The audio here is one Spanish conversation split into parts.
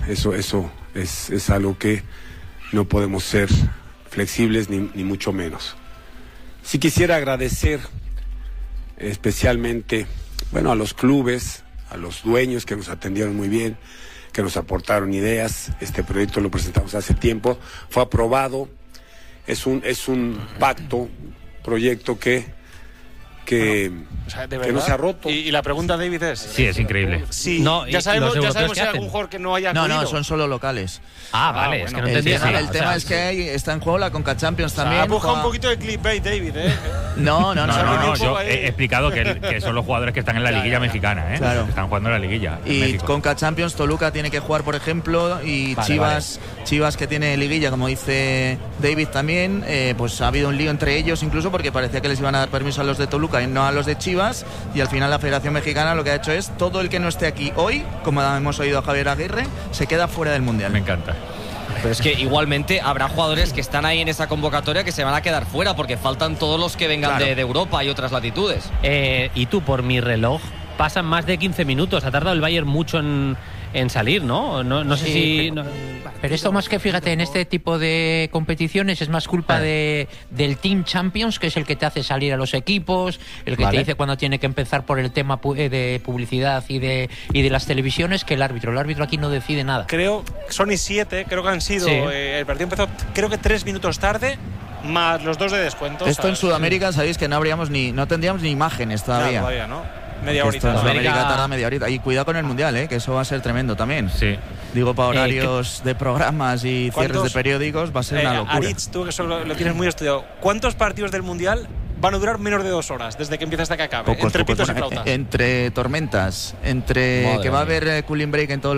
Eso es algo que no podemos ser flexibles ni mucho menos. Sí quisiera agradecer especialmente, a los clubes, a los dueños que nos atendieron muy bien, que nos aportaron ideas. Este proyecto lo presentamos hace tiempo, fue aprobado, es un proyecto que no se ha roto. Y la pregunta, David, es... Sí, es increíble. Sí, No, ya sabemos si hay hacen algún jugador que no haya acudido. No, son solo locales. Vale, es que no entendía El nada. tema es que está en juego la Conca Champions también. Ha buscado un poquito de clickbait, David, ¿eh? No, yo he explicado que son los jugadores que están en la liguilla mexicana, ¿eh? Claro. Que están jugando en la liguilla. Y Conca Champions, Toluca tiene que jugar, por ejemplo, y Chivas que tiene liguilla, como dice David también, pues ha habido un lío entre ellos incluso porque parecía que les iban a dar permiso a los de Toluca y no a los de Chivas, y al final la Federación Mexicana lo que ha hecho es todo el que no esté aquí hoy, como hemos oído a Javier Aguirre, se queda fuera del Mundial. Me encanta. Pero es que igualmente habrá jugadores que están ahí en esa convocatoria que se van a quedar fuera porque faltan todos los que vengan de Europa y otras latitudes. Y tú, por mi reloj, pasan más de 15 minutos. Ha tardado el Bayern mucho en salir, ¿no? No sé si... Pero esto más que, fíjate, en este tipo de competiciones es más culpa del Team Champions, que es el que te hace salir a los equipos, el que te dice cuando tiene que empezar por el tema de publicidad y de las televisiones, que el árbitro. El árbitro aquí no decide nada. Creo, Sony 7, creo que han sido... Sí. El partido empezó, creo que 3 minutos tarde, más los 2 de descuento. Esto en Sudamérica, sabéis que no tendríamos ni imágenes todavía. Claro, todavía no. Media horita. En Sudamérica tarda media horita. Y cuidado con el Mundial, que eso va a ser tremendo también. Sí. Digo, para horarios de programas y cierres de periódicos va a ser una locura. Aritz, tú que eso lo tienes muy estudiado, ¿cuántos partidos del Mundial van a durar menos de 2 horas desde que empieza hasta que acabe? Entre pitos y flautas. Entre tormentas, que va a haber cooling break en todos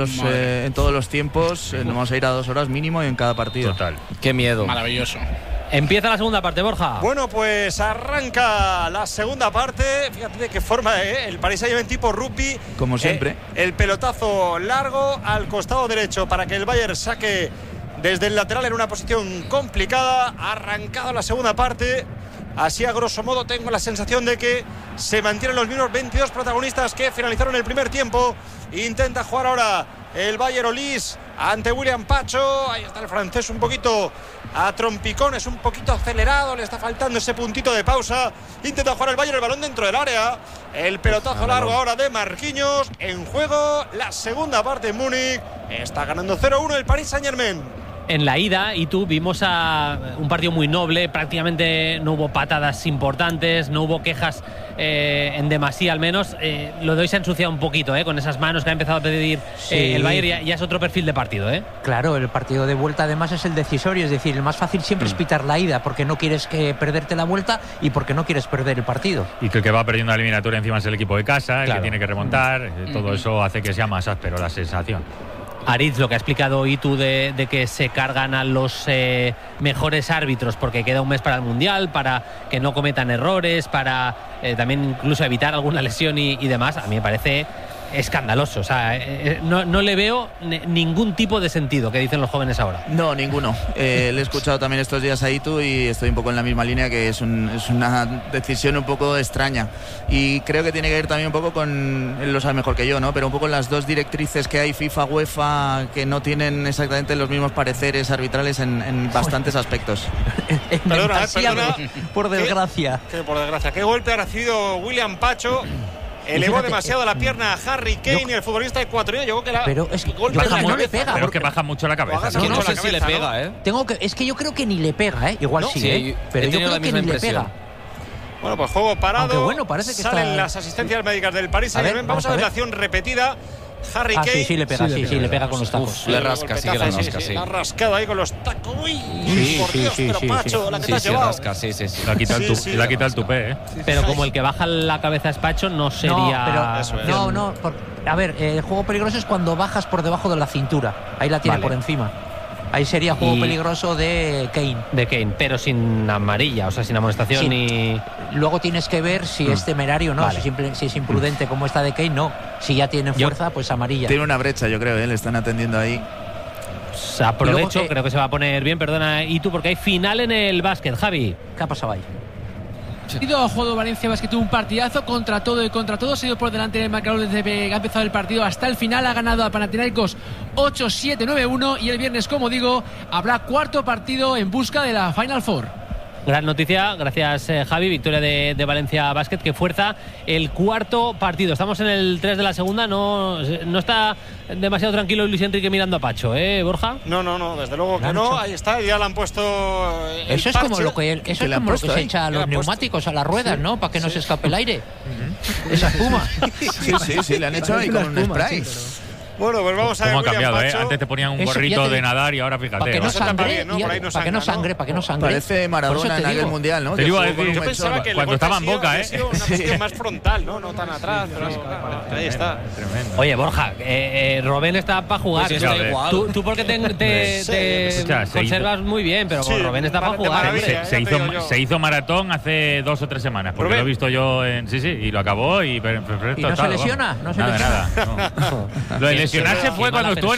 los tiempos, nos vamos a ir a 2 horas mínimo en cada partido. Total. Qué miedo. Maravilloso. Empieza la segunda parte, Borja. Bueno, pues arranca la segunda parte. Fíjate de qué forma, el Paris Saint-Germain tipo rugby. Como siempre. El pelotazo largo al costado derecho para que el Bayern saque desde el lateral en una posición complicada. Arrancado la segunda parte. Así a grosso modo tengo la sensación de que se mantienen los mismos 22 protagonistas que finalizaron el primer tiempo. Intenta jugar ahora el Bayern Olis ante William Pacho. Ahí está el francés un poquito a trompicones, un poquito acelerado, le está faltando ese puntito de pausa. Intenta jugar el Bayern, el balón dentro del área. El pelotazo largo ahora de Marquinhos. En juego la segunda parte en Múnich. Está ganando 0-1 el Paris Saint-Germain. En la ida, y tú, vimos a un partido muy noble. Prácticamente no hubo patadas importantes, no hubo quejas en demasía al menos. Lo de hoy se ha ensuciado un poquito, con esas manos que ha empezado a pedir el Bayern. Ya es otro perfil de partido, Claro, el partido de vuelta además es el decisorio, es decir, el más fácil siempre es pitar la ida, porque no quieres perderte la vuelta y porque no quieres perder el partido. Y que el que va perdiendo la eliminatoria encima es el equipo de casa, el que tiene que remontar. Todo eso hace que sea más áspero la sensación. Aritz, lo que ha explicado Itu de que se cargan a los mejores árbitros porque queda un mes para el Mundial, para que no cometan errores, para también incluso evitar alguna lesión y demás, a mí me parece escandaloso. O sea, no le veo ningún tipo de sentido, que dicen los jóvenes ahora. No, ninguno. Le he escuchado también estos días a Itu y estoy un poco en la misma línea, que es una decisión un poco extraña. Y creo que tiene que ver también un poco con, él lo sabe mejor que yo, ¿no? Pero un poco las dos directrices que hay, FIFA, UEFA, que no tienen exactamente los mismos pareceres arbitrales en bastantes aspectos. Perdona. Por desgracia. Por desgracia. ¿Qué golpe ha recibido William Pacho? Elevó demasiado la pierna a Harry Kane, el futbolista ecuatoriano. Llegó que pero es que golpe no le pega. Pero que baja mucho la cabeza. No sé si le pega, Es que yo creo que ni le pega, Igual no, sí, pero yo creo que ni le pega. Bueno, pues juego parado. Aunque bueno, parece que salen las asistencias médicas del Paris Saint-Germain. Vamos a ver la acción repetida. Harry Kane. Sí le pega, le pega con los tacos. Le rasca, sí que le rasca, sí. Ha rascado ahí con los tacos. Uy, por Dios, pero Pacho, la que te has llevado. Rasca, sí. Le ha quitado el tupé, Pero como el que baja la cabeza es Pacho, no sería... No, a ver, el juego peligroso es cuando bajas por debajo de la cintura. Ahí la tiene por encima. Ahí sería juego peligroso de Kane. De Kane, pero sin amarilla, o sea, sin amonestación ni... Luego tienes que ver si es temerario o no. Si es imprudente como esta de Kane, no. Si ya tiene fuerza, pues amarilla. Tiene una brecha, yo creo, le están atendiendo ahí. Aprovecho, creo que se va a poner bien, perdona, y tú, porque hay final en el básquet, Javi. ¿Qué ha pasado ahí? Ha jugado Valencia Basket, tuvo un partidazo contra todo y contra todo. Se ha ido por delante del marcador desde que ha empezado el partido hasta el final. Ha ganado a Panathinaikos 8-7-9-1 y el viernes, como digo, habrá cuarto partido en busca de la Final Four. Gran noticia, gracias Javi, victoria de Valencia Basket que fuerza el cuarto partido. Estamos en el 3 de la segunda, no está demasiado tranquilo Luis Enrique mirando a Pacho, Borja. No, desde luego que no, ahí está, ya le han puesto eso es como lo que se echa a los neumáticos, a las ruedas, ¿no? Para que no se escape el aire. Esa espuma. Sí, le han hecho ahí con un spray. Bueno, pues vamos a ver. ¿Cómo ha cambiado, Pacho? Antes te ponían un gorrito de nadar y ahora fíjate. Para que no sangre, para que no sangre. Parece Maradona en aquel mundial, ¿no? Te iba a decir, yo pensaba que cuando estaba en Boca, una posición más frontal, ¿no tan atrás, pero ahí está. Tremendo. Oye, Borja, Robben está para jugar. Pues está igual. Tú porque te conservas muy bien, pero Robben está para jugar. Se hizo maratón hace 2 o 3 semanas, porque lo he visto yo en... Sí, y lo acabó y perfecto. ¿Y no se lesiona? ¿No se lesiona? Nada. Lo de lesionarse fue cuando estuvo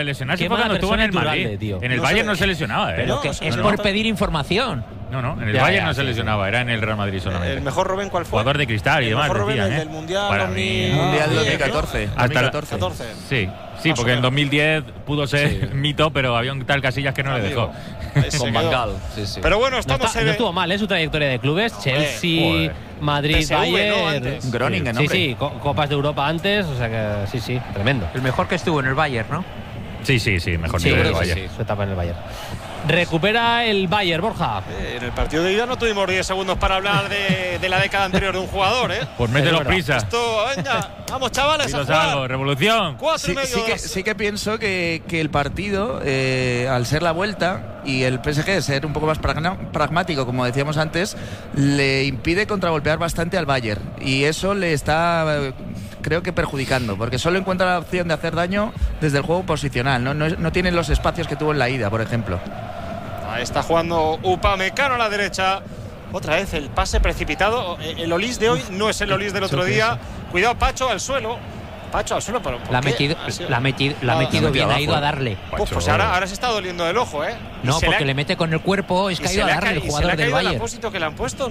en el Madrid. En el Bayern no se lesionaba, Pero es por pedir información. No, en el Bayern no se lesionaba, era en el Real Madrid solamente. ¿El mejor Robben cuál fue? Jugador de cristal y demás. El mejor Robben, el del Mundial Para mí, Mundial 2014. Hasta 2014. Sí, porque en 2010 pudo ser mito, pero había un tal Casillas que no le dejó. Con Bangal. Sí. Pero bueno, estamos no estuvo mal, su trayectoria de clubes. Chelsea, Madrid, PSV, Bayern. ¿no? Groningen, ¿no? Sí, Copas de Europa antes, o sea que sí, tremendo. El mejor que estuvo en el Bayern, ¿no? Sí, mejor nivel del Bayern. Su etapa en el Bayern. Recupera el Bayern, Borja. En el partido de ida no tuvimos 10 segundos para hablar de la década anterior de un jugador, Pues mételo prisa. Esto, venga, vamos chavales, a jugar. Algo, revolución. 4 y medio. Sí que pienso que el partido, al ser la vuelta y el PSG ser un poco más pragmático, como decíamos antes, le impide contragolpear bastante al Bayern. Y eso le está... creo que perjudicando, porque solo encuentra la opción de hacer daño desde el juego posicional, no tiene los espacios que tuvo en la ida, por ejemplo. Ahí está jugando Upamecano a la derecha. Otra vez el pase precipitado. El Olís de hoy no es el Olís del otro día. Cuidado, Pacho al suelo. Pero la ha metido bien, ha ido a darle. Pues ahora se está doliendo el ojo, No, porque le mete con el cuerpo, es que ha ido a darle el jugador del Bayern. El apósito que le han puesto,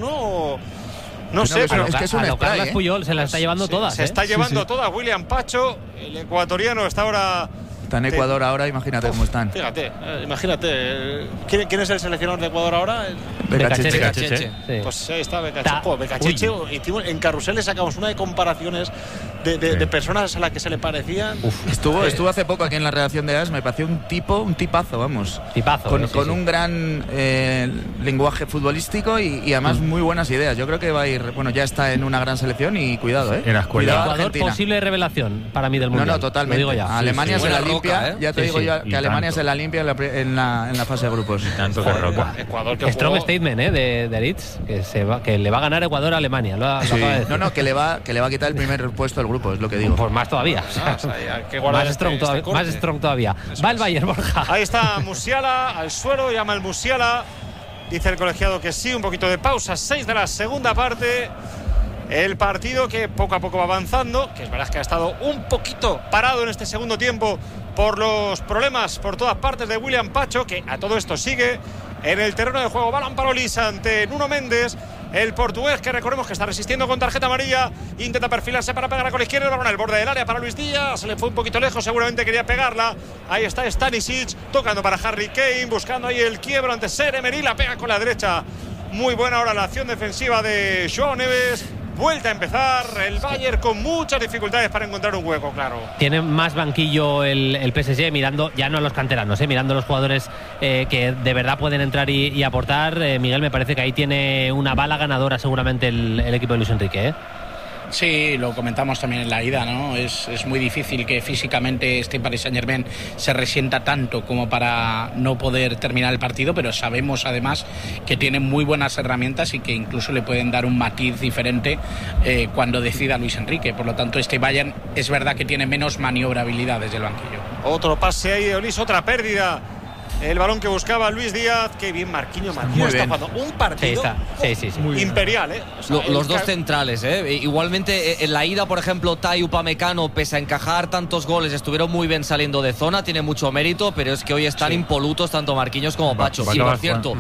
no sé, pero es que es un spray, Carlos Puyol se la está llevando todas. Se está llevando todas. William Pacho, el ecuatoriano, está ahora... Está en Ecuador ahora, imagínate cómo están. Fíjate, imagínate. ¿Quién es el seleccionador de Ecuador ahora? Becacheche. Sí. Pues ahí está Becacheche. En Carrusel le sacamos una de comparaciones de personas a las que se le parecían. Estuvo hace poco aquí en la redacción de AS, me pareció un tipazo, vamos. Con un gran lenguaje futbolístico y además muy buenas ideas. Yo creo que va a ir, ya está en una gran selección y cuidado, En la escuela. Cuidado, Argentina. Posible revelación para mí del Mundial. No, totalmente. Lo digo ya. Alemania se la limpia, ya te digo yo que Alemania se la limpia en la fase de grupos. Tanto que roca. Ecuador que Strong statement de Leeds, que le va a ganar Ecuador a Alemania. Que le va a quitar el primer puesto del grupo, es lo que digo. Pues más todavía. Más strong todavía. Va el Bayern, Borja. Ahí está Musiala al suelo, llama el Musiala. Dice el colegiado que sí, un poquito de pausa. 6 de la segunda parte. El partido que poco a poco va avanzando, que es verdad que ha estado un poquito parado en este segundo tiempo por los problemas por todas partes de William Pacho, que a todo esto sigue en el terreno de juego. Balón para Olís ante Nuno Méndez, el portugués, que recordemos que está resistiendo con tarjeta amarilla, intenta perfilarse para pegar con la izquierda, el balón al borde del área para Luis Díaz, se le fue un poquito lejos, seguramente quería pegarla. Ahí está Stanisic tocando para Harry Kane, buscando ahí el quiebro ante Ser Emery, la pega con la derecha. Muy buena ahora la acción defensiva de Joao Neves. Vuelta a empezar el Bayern con muchas dificultades para encontrar un hueco, claro. Tiene más banquillo el PSG, mirando ya no a los canteranos, mirando a los jugadores que de verdad pueden entrar y aportar. Miguel, me parece que ahí tiene una bala ganadora seguramente el equipo de Luis Enrique, Sí, lo comentamos también en la ida, ¿no? Es muy difícil que físicamente este Paris Saint-Germain se resienta tanto como para no poder terminar el partido, pero sabemos además que tiene muy buenas herramientas y que incluso le pueden dar un matiz diferente cuando decida Luis Enrique. Por lo tanto, este Bayern es verdad que tiene menos maniobrabilidad desde el banquillo. Otro pase ahí de Olís, otra pérdida. El balón que buscaba Luis Díaz. Qué bien Marquinhos está jugando un partido imperial, O sea, los dos centrales, Igualmente en la ida, por ejemplo, Tai Upamecano, pese a encajar tantos goles, estuvieron muy bien saliendo de zona, tiene mucho mérito, pero es que hoy están impolutos tanto Marquinhos como Pacho. Y por cierto,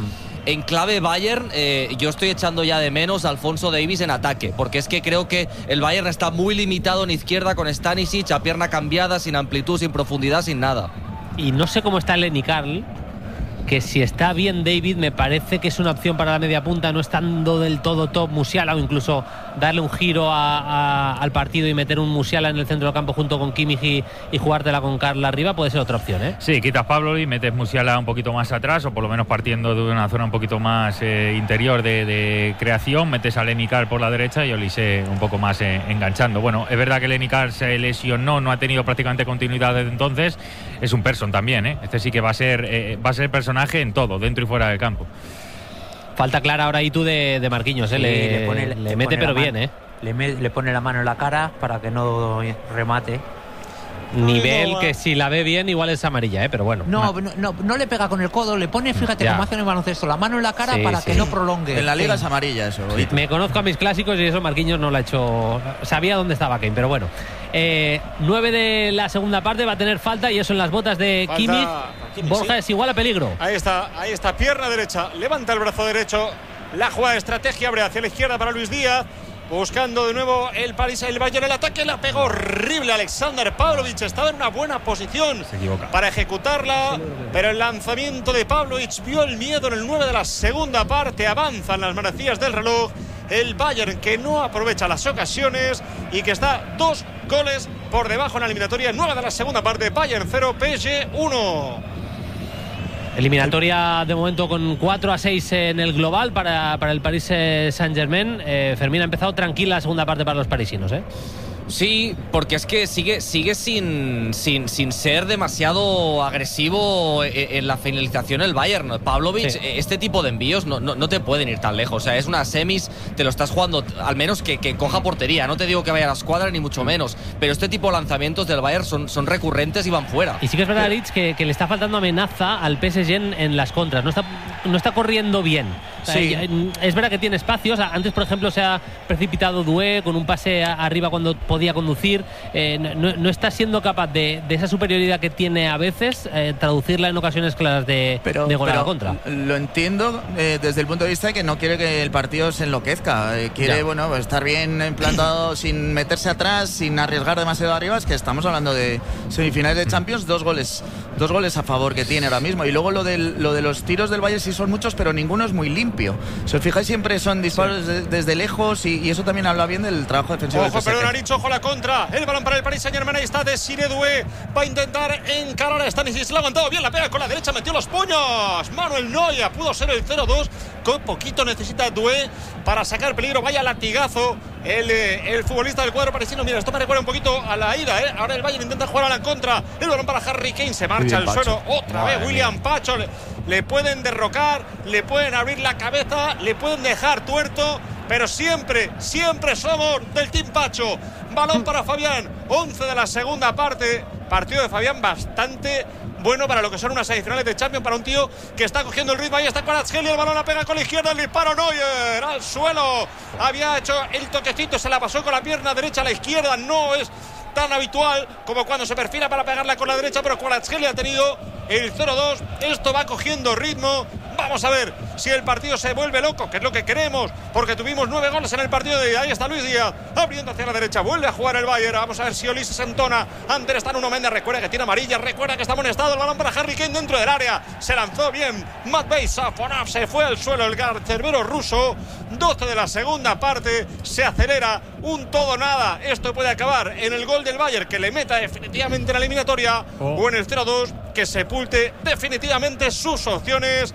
en clave Bayern, yo estoy echando ya de menos a Alphonso Davies en ataque, porque es que creo que el Bayern está muy limitado en izquierda con Stanisic a pierna cambiada, sin amplitud, sin profundidad, sin nada. Y no sé cómo está Lenny Karl, que si está bien David, me parece que es una opción para la media punta, no estando del todo top Musiala, o incluso darle un giro al partido y meter un Musiala en el centro del campo junto con Kimmich y jugártela con Karl arriba, puede ser otra opción, ¿eh? Sí, quitas Pablo y metes Musiala un poquito más atrás, o por lo menos partiendo de una zona un poquito más interior de creación, metes a Lenny Karl por la derecha y Olise un poco más enganchando. Bueno, es verdad que Lenny Karl se lesionó, no ha tenido prácticamente continuidad desde entonces, es un person también, ¿eh? Este sí que va a ser personaje en todo, dentro y fuera del campo. Falta clara ahora y tú de Marquinhos, ¿eh? Sí, le mete pero bien, ¿eh? Le pone la mano en la cara para que no remate. Nivel que si la ve bien igual es amarilla, ¿eh? Pero bueno. No le pega con el codo, le pone, fíjate cómo hacen el baloncesto, la mano en la cara para que no prolongue. En la liga es amarilla eso. Sí. Me conozco a mis clásicos y eso Marquinhos no lo ha hecho. Sabía dónde estaba Kane, pero bueno. 9 de la segunda parte, va a tener falta y eso en las botas de Kimmich. Borja, sí. Es igual a peligro. Ahí está, pierna derecha, levanta el brazo derecho, la jugada de estrategia, abre hacia la izquierda para Luis Díaz. Buscando de nuevo el Bayern el ataque, la pegó horrible Alexander Pavlovic, estaba en una buena posición para ejecutarla, pero el lanzamiento de Pavlovic vio el miedo en el 9 de la segunda parte, avanzan las manecillas del reloj, el Bayern que no aprovecha las ocasiones y que está 2 goles por debajo en la eliminatoria, 9 de la segunda parte, Bayern 0, PSG 1. Eliminatoria de momento con 4-6 en el global para el Paris Saint-Germain. Fermín, ha empezado tranquila la segunda parte para los parisinos, ¿eh? Sí, porque es que sigue sin ser demasiado agresivo en la finalización el Bayern. Pavlovic, sí. Este tipo de envíos no te pueden ir tan lejos. O sea, es una semis, te lo estás jugando, al menos que coja portería. No te digo que vaya a la escuadra ni mucho menos, pero este tipo de lanzamientos del Bayern son recurrentes y van fuera. Y sí que es verdad, Rich, que le está faltando amenaza al PSG en las contras. No está corriendo bien. O sea, sí. Es verdad que tiene espacios. Antes, por ejemplo, se ha precipitado Doué con un pase arriba cuando podía conducir. No está siendo capaz de esa superioridad que tiene a veces, traducirla en ocasiones claras de gol a la contra. Lo entiendo desde el punto de vista de que no quiere que el partido se enloquezca. Quiere estar bien plantado sin meterse atrás, sin arriesgar demasiado arriba. Es que estamos hablando de semifinales de Champions, 2 goles a favor que tiene ahora mismo. Y luego lo de los tiros del Bayern sí son muchos, pero ninguno es muy limpio. Si os fijáis, siempre son disparos desde lejos y eso también habla bien del trabajo defensivo. Ojo, perdón, Aricho, ojo la contra. El balón para el Paris Saint-Germain. Ahí está Desiré Doué. Va a intentar encarar a Stanisic. Se la ha aguantado bien, la pega con la derecha, metió los puños. Manuel Neuer pudo ser el 0-2. Con poquito necesita Doué para sacar peligro. Vaya latigazo el futbolista del cuadro parisino. Mira, esto me recuerda un poquito a la ida, ¿eh? Ahora el Bayern intenta jugar a la contra. El balón para Harry Kane. Se marcha al suelo otra vez. William Pacho. Le pueden derrocar, le pueden abrir la cabeza, le pueden dejar tuerto, pero siempre somos del Team Pacho. Balón para Fabián, 11 de la segunda parte. Partido de Fabián bastante bueno para lo que son unas semifinales de Champions, para un tío que está cogiendo el ritmo. Ahí está Kvaratskhelia, el balón la pega con la izquierda, el disparo Neuer al suelo. Había hecho el toquecito, se la pasó con la pierna derecha a la izquierda, no es tan habitual como cuando se perfila para pegarla con la derecha, pero Kvaratskhelia ha tenido el 0-2. Esto va cogiendo ritmo. Vamos a ver si el partido se vuelve loco, que es lo que queremos, porque tuvimos 9 goles en el partido de ahí está Luis Díaz, abriendo hacia la derecha, vuelve a jugar el Bayern. Vamos a ver si Olise se entona. Antes está Nuno Mendes, recuerda que tiene amarilla, recuerda que está amonestado. El balón para Harry Kane dentro del área, se lanzó bien Matvei Safonov, se fue al suelo el cerbero ruso. 12 de la segunda parte, se acelera un todo nada. Esto puede acabar en el gol del Bayern, que le meta definitivamente en la eliminatoria, o en el 0-2, que sepulte definitivamente sus opciones.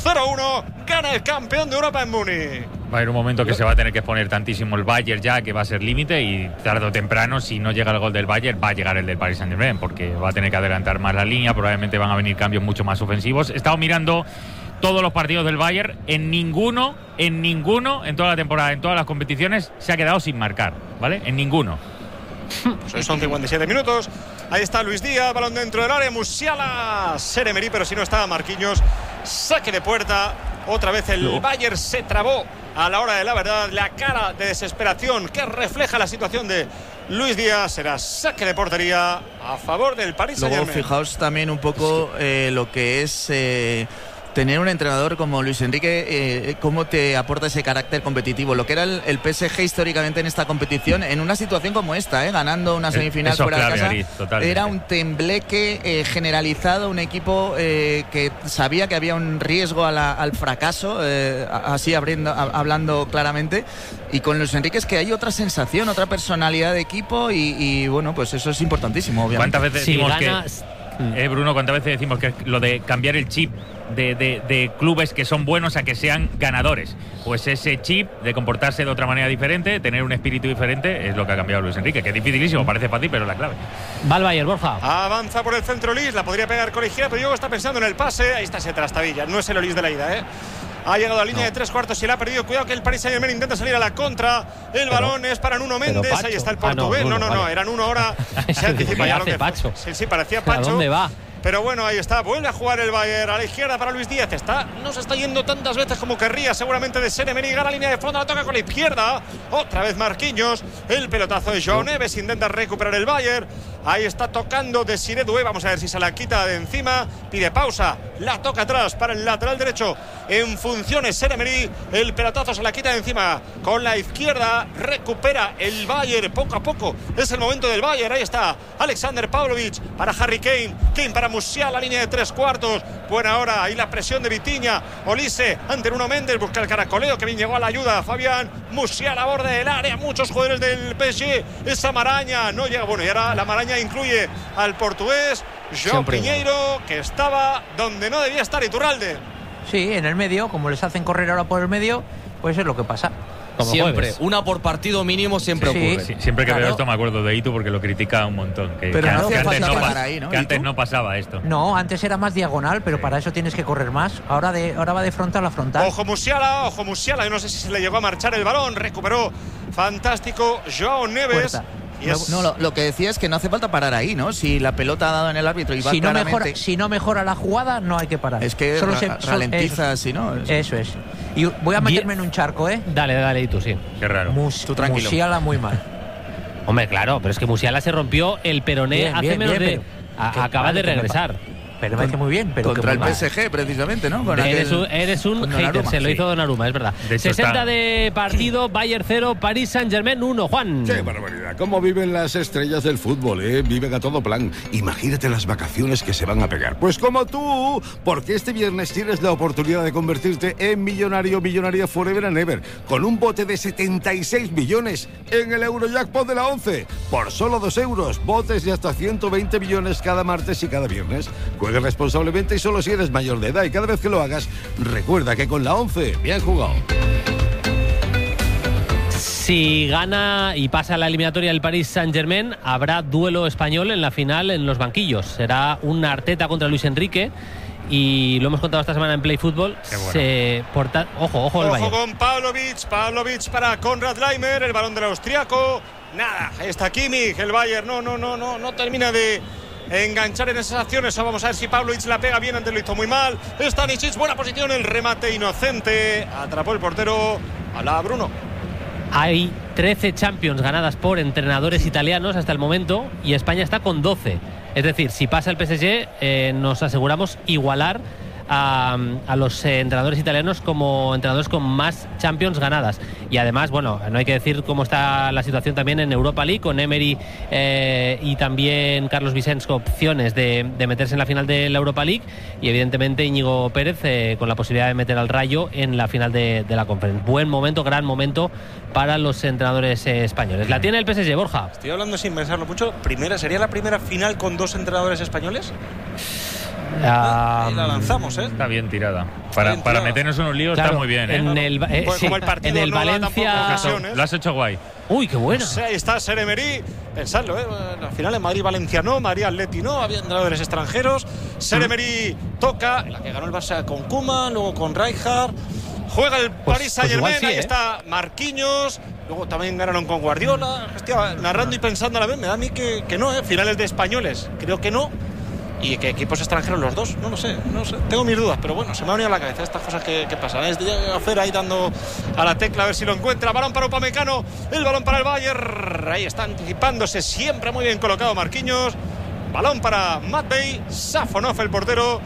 0-1, gana el campeón de Europa en Múnich. Va a haber un momento que se va a tener que exponer tantísimo el Bayern ya, que va a ser límite, y tarde o temprano, si no llega el gol del Bayern, va a llegar el del Paris Saint-Germain, porque va a tener que adelantar más la línea, probablemente van a venir cambios mucho más ofensivos. He estado mirando todos los partidos del Bayern, en ninguno, en toda la temporada, en todas las competiciones, se ha quedado sin marcar, ¿vale? En ninguno. Son 57 minutos. Ahí está Luis Díaz, balón dentro del área, Musiala, Ser-Emery, pero si no estaba Marquinhos. Saque de puerta. Otra vez el Bayern se trabó a la hora de la verdad. La cara de desesperación que refleja la situación de Luis Díaz. Será saque de portería a favor del Paris Saint-Germain. Luego fijaos también un poco lo que es tener un entrenador como Luis Enrique, cómo te aporta ese carácter competitivo. Lo que era el PSG históricamente en esta competición, en una situación como esta, ganando una semifinal fuera de casa, era un tembleque generalizado, un equipo que sabía que había un riesgo al fracaso, así hablando claramente, y con Luis Enrique es que hay otra sensación, otra personalidad de equipo y bueno, pues eso es importantísimo, obviamente. ¿Cuántas veces decimos Bruno, cuántas veces decimos que lo de cambiar el chip de clubes que son buenos a que sean ganadores? Pues ese chip de comportarse de otra manera diferente, tener un espíritu diferente, es lo que ha cambiado Luis Enrique, que es dificilísimo, parece fácil, pero es la clave. Va al Bayern, Borja. Avanza por el centro Olis, la podría pegar con la izquierda, pero Diego está pensando en el pase. Ahí está ese trastabilla, no es el Olis de la ida, Ha llegado a la línea de 3/4 y la ha perdido. Cuidado que el Paris Saint-Germain intenta salir a la contra. El balón es para Nuno Méndez. Ahí está el portugués. No, era Nuno ahora. Se anticipa ya lo que Pacho. Sí, parecía Pacho. ¿A dónde va? Pero bueno, ahí está, vuelve a jugar el Bayern a la izquierda para Luis Díaz. No se está yendo tantas veces como querría, seguramente, de Sere-Meri. Gana la línea de fondo, la toca con la izquierda. Otra vez Marquinhos. El pelotazo de João Neves, intenta recuperar el Bayern. Ahí está tocando Desiré Doué. Vamos a ver si se la quita de encima. Pide pausa, la toca atrás para el lateral derecho. En funciones Sere-Meri. El pelotazo se la quita de encima con la izquierda. Recupera el Bayern poco a poco. Es el momento del Bayern. Ahí está Alexander Pavlovic para Harry Kane. Kane para Musiala, línea de 3/4. Buena hora, ahí la presión de Vitinha. Olise ante Nuno Méndez, busca el caracoleo, que bien llegó a la ayuda Fabián. Musiala, borde del área, muchos jugadores del PSG. Esa maraña no llega, bueno, y ahora la maraña incluye al portugués João Pinheiro, que estaba donde no debía estar, Iturralde. Sí, en el medio, como les hacen correr ahora por el medio, pues es lo que pasa. Como siempre, jueves. Una por partido mínimo siempre ocurre. Sí, siempre que veo esto me acuerdo de Itu porque lo critica un montón. Pero antes no pasaba esto. No, antes era más diagonal, pero para eso tienes que correr más. Ahora va de frontal a frontal. Ojo Musiala. Yo no sé si se le llegó a marchar el balón. Recuperó fantástico João Neves. Lo que decía es que no hace falta parar ahí, ¿no? Si la pelota ha dado en el árbitro y va claramente... Si no mejora la jugada, no hay que parar. Es que ralentiza, si no... Eso es. Y voy a meterme en un charco, Dale, y tú, sí. Qué raro. Tú tranquilo. Musiala muy mal. Hombre, claro, pero es que Musiala se rompió el peroné hace menos de... Acaba de regresar. Pero me parece muy bien. Pero contra el PSG, precisamente, ¿no? Eres un hater, se lo hizo Donnarumma, es verdad. 60 de partido, Bayern 0, Paris Saint-Germain 1, Juan. ¡Qué barbaridad! ¿Cómo viven las estrellas del fútbol, Viven a todo plan. Imagínate las vacaciones que se van a pegar. Pues como tú, porque este viernes tienes la oportunidad de convertirte en millonaria forever and ever, con un bote de 76 millones en el Eurojackpot de la 11. Por solo 2 euros, botes de hasta 120 millones cada martes y cada viernes. Juega responsablemente y solo si eres mayor de edad, y cada vez que lo hagas, recuerda que con la 11, bien jugado. Si gana y pasa la eliminatoria del Paris Saint-Germain, habrá duelo español en la final en los banquillos. Será un Arteta contra Luis Enrique. Y lo hemos contado esta semana en Play Football. Bueno. Ojo el Bayern. Con Pavlovic para Konrad Laimer, el balón del austriaco. Nada, está Kimmich, el Bayern no termina de enganchar en esas acciones. Vamos a ver si Pavlovic la pega bien, antes lo hizo muy mal. Stanisic, buena posición, el remate inocente. Atrapó el portero. Habla Bruno. Hay 13 Champions ganadas por entrenadores italianos hasta el momento y España está con 12. Es decir, si pasa el PSG, nos aseguramos igualar a los entrenadores italianos como entrenadores con más Champions ganadas. Y además, bueno, no hay que decir cómo está la situación también en Europa League, con Emery y también Carlos Vicens con opciones de meterse en la final de la Europa League, y evidentemente Íñigo Pérez con la posibilidad de meter al Rayo en la final de la Conference. Buen momento, gran momento para los entrenadores españoles. La tiene el PSG, Borja. Estoy hablando sin pensarlo mucho. ¿Sería la primera final con 2 entrenadores españoles? La lanzamos, Está bien tirada. Para meternos en un lío, claro, está muy bien, como el partido en el Valencia lo has hecho guay. Uy, qué bueno. Ahí está Sere-Meri. Pensadlo, al final en Madrid-Valencia no, Madrid-Atleti no, había entrenadores extranjeros. Sere-Meri toca, la que ganó el Barça con Koeman, luego con Rijkaard. Juega el Paris Saint-Germain, ahí está Marquinhos. Luego también ganaron con Guardiola. Hostia, narrando y pensando a la vez, me da a mí que no, finales de españoles, creo que no. Y que equipos extranjeros los dos, no lo sé. Tengo mis dudas, pero bueno, se me ha venido a la cabeza estas cosas que pasan. Es de hacer ahí dando a la tecla a ver si lo encuentra. Balón para Upamecano, el balón para el Bayern. Ahí está anticipándose, siempre muy bien colocado Marquinhos. Balón para Matvei Safonov, el portero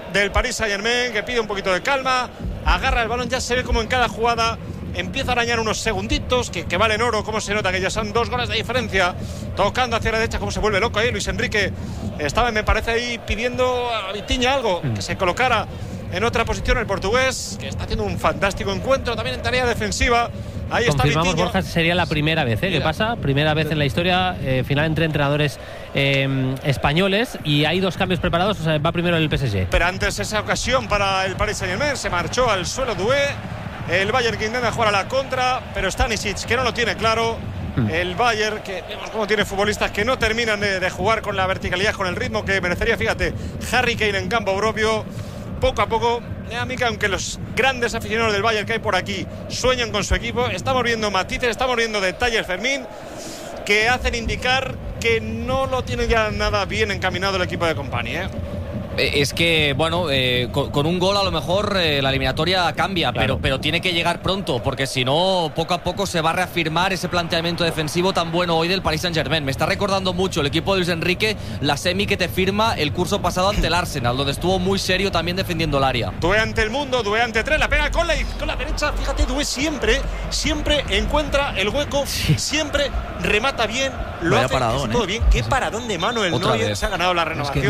del Paris Saint-Germain, que pide un poquito de calma, agarra el balón, ya se ve como en cada jugada empieza a arañar unos segunditos que valen oro. Cómo se nota que ya son 2 goles de diferencia, tocando hacia la derecha, cómo se vuelve loco ahí Luis Enrique. Estaba, me parece, ahí pidiendo a Vitinha algo, que se colocara en otra posición el portugués, que está haciendo un fantástico encuentro también en tarea defensiva. Ahí está Confirmamos, Vitinha. Borja, sería la primera vez que pasa, primera vez en la historia, final entre entrenadores españoles, y hay 2 cambios preparados. O sea, va primero el PSG. Pero antes esa ocasión para el Paris Saint-Germain, se marchó al suelo Doué. El Bayern que intenta jugar a la contra, pero Stanisic que no lo tiene claro. El Bayern, que vemos cómo tiene futbolistas que no terminan de jugar con la verticalidad, con el ritmo que merecería, fíjate, Harry Kane en campo propio. Poco a poco, dinámica, aunque los grandes aficionados del Bayern que hay por aquí sueñan con su equipo, estamos viendo matices, estamos viendo detalles, Fermín, que hacen indicar que no lo tiene ya nada bien encaminado el equipo de Company, ¿eh? Es que, bueno, con un gol a lo mejor la eliminatoria cambia, claro. pero tiene que llegar pronto, porque si no, poco a poco se va a reafirmar ese planteamiento defensivo tan bueno hoy del Paris Saint-Germain. Me está recordando mucho el equipo de Luis Enrique, la semi que te firma el curso pasado ante el Arsenal, donde estuvo muy serio también defendiendo el área. Doué ante el mundo, Doué ante 3, la pega con la derecha. Fíjate, Doué siempre encuentra el hueco, siempre remata bien, lo Vaya hace paradón, todo bien. Qué paradón de Manuel Neuer, se ha ganado la renovación.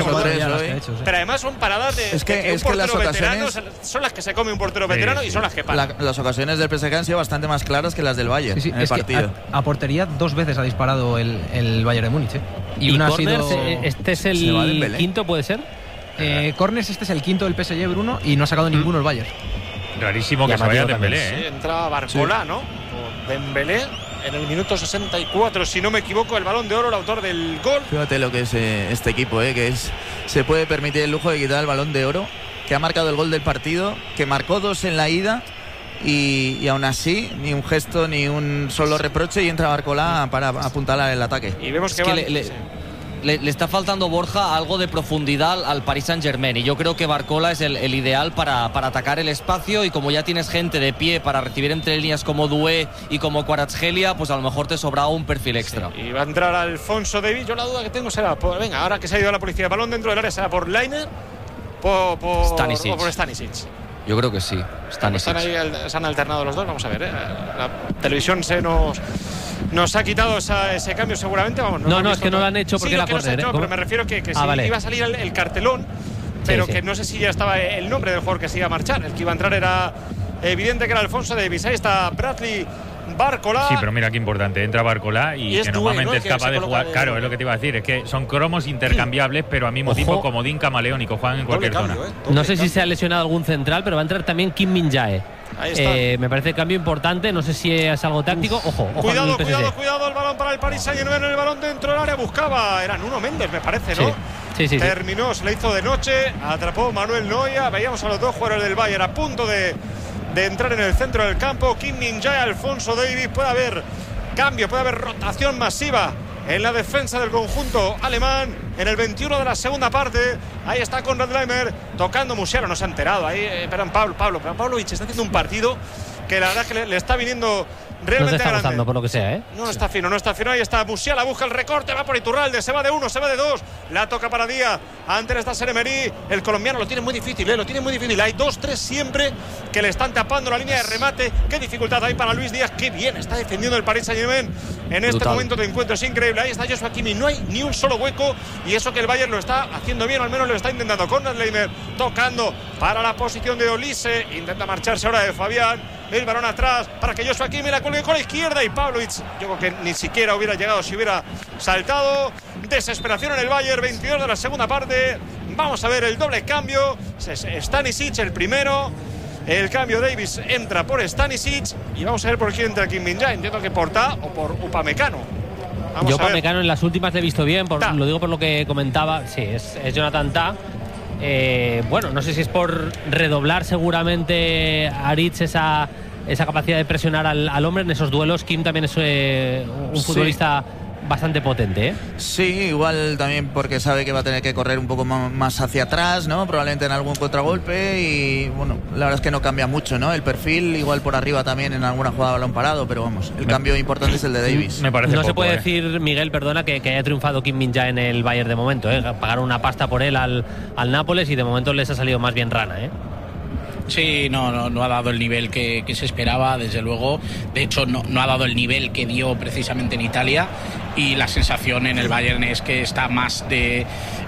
Pero además son paradas de un portero veterano, son las que se come un portero veterano y son las que paran. Las ocasiones del PSG han sido bastante más claras que las del Bayern en el partido. A portería 2 veces ha disparado el Bayern de Múnich, ¿eh? Y una corners, ha sido... este es el quinto, ¿puede ser? Corners, este es el quinto del PSG, Bruno, y no ha sacado ninguno el Bayern. Rarísimo que se vaya Dembélé, Sí, entra Barcola, ¿no? Por Dembélé en el minuto 64, si no me equivoco, el Balón de Oro, el autor del gol. Fíjate lo que es este equipo, que se puede permitir el lujo de quitar el Balón de Oro, que ha marcado el gol del partido, que marcó 2 en la ida, y aún así ni un gesto ni un solo reproche, y entra Barcola para apuntalar el ataque. Y vemos que, le está faltando, Borja, algo de profundidad al Paris Saint-Germain, y yo creo que Barcola es el ideal para atacar el espacio, y como ya tienes gente de pie para recibir entre líneas como Doué y como Kvaratskhelia, pues a lo mejor te sobraba un perfil extra. Y va a entrar Alphonso Davies. Yo la duda que tengo será venga, ahora que se ha ido a la policía de balón dentro del área, será por Lainer o por Stanisic. Yo creo que sí, Stanisic. Se han alternado los dos, vamos a ver, la televisión nos ha quitado ese cambio seguramente. Vamos, no, es que no lo han hecho porque era córner, pero me refiero que sí, vale. Iba a salir el cartelón, pero que no sé si ya estaba el nombre del jugador que se iba a marchar. El que iba a entrar era evidente que era Alphonso Davies. Ahí está Bradley Barcola. Sí, pero mira qué importante, entra Barcola y que normalmente es capaz de jugar. Claro, es lo que te iba a decir, es que son cromos intercambiables, pero al mismo tiempo comodín camaleónico, juegan en cualquier zona. No sé si se ha lesionado algún central, pero va a entrar también Kim Min-jae. Ahí está. Me parece cambio importante, no sé si es algo táctico. Ojo, cuidado, el balón para el Paris Saint-Germain, el balón dentro del área, buscaba, era Nuno Méndez, me parece, ¿no? Sí. Terminó, se le hizo de noche, atrapó Manuel Neuer, veíamos a los 2 jugadores del Bayern a punto de entrar en el centro del campo. Kim Min-jae, Alphonso Davies, puede haber cambio, puede haber rotación masiva en la defensa del conjunto alemán en el 21 de la segunda parte. Ahí está Konrad Laimer tocando. Musiala no se ha enterado ahí, pero Pavlovic está haciendo un partido que la verdad que le está viniendo realmente está grande. Gustando, por lo que sea, ¿eh? No está fino. Ahí está Musiala, busca el recorte, va por Iturralde, se va de 1, se va de 2, la toca para Díaz, antes está Seremerí, el colombiano lo tiene muy difícil, hay 2-3 siempre que le están tapando la línea de remate. Qué dificultad hay para Luis Díaz, qué bien está defendiendo el Paris Saint-Germain en este momento de encuentro, es increíble. Ahí está Joshua Kimmich, no hay ni un solo hueco, y eso que el Bayern lo está haciendo bien, al menos lo está intentando. Konrad Laimer tocando para la posición de Olise, intenta marcharse ahora de Fabián, el balón atrás para que Joshua Kimmich la cuelgue con la izquierda, y Pavlovic yo creo que ni siquiera hubiera llegado si hubiera saltado. Desesperación en el Bayern, 22 de la segunda parte. Vamos a ver el doble cambio. Stanisic el primero, el cambio Davies entra por Stanisic, y vamos a ver por quién entra Kim Min-jae. Entiendo que por Ta o por Upamecano. Yo Upamecano en las últimas le he visto bien, lo digo por lo que comentaba. Sí, es Jonathan Ta. Bueno, no sé si es por redoblar seguramente Aritz esa capacidad de presionar al hombre en esos duelos. Kim también es un futbolista bastante potente, ¿eh? Sí, igual también porque sabe que va a tener que correr un poco más hacia atrás, ¿no? Probablemente en algún contragolpe y, bueno, la verdad es que no cambia mucho, ¿no? El perfil, igual por arriba también en alguna jugada de balón parado, pero vamos, el cambio importante es el de Davis. Me parece no poco, se puede decir, Miguel, perdona, que haya triunfado Kim Min-jae en el Bayern de momento, ¿eh? Pagaron una pasta por él al Nápoles y de momento les ha salido más bien rana, ¿eh? Sí, no ha dado el nivel que se esperaba, desde luego. De hecho, no ha dado el nivel que dio precisamente en Italia. Y la sensación en el Bayern es que está más de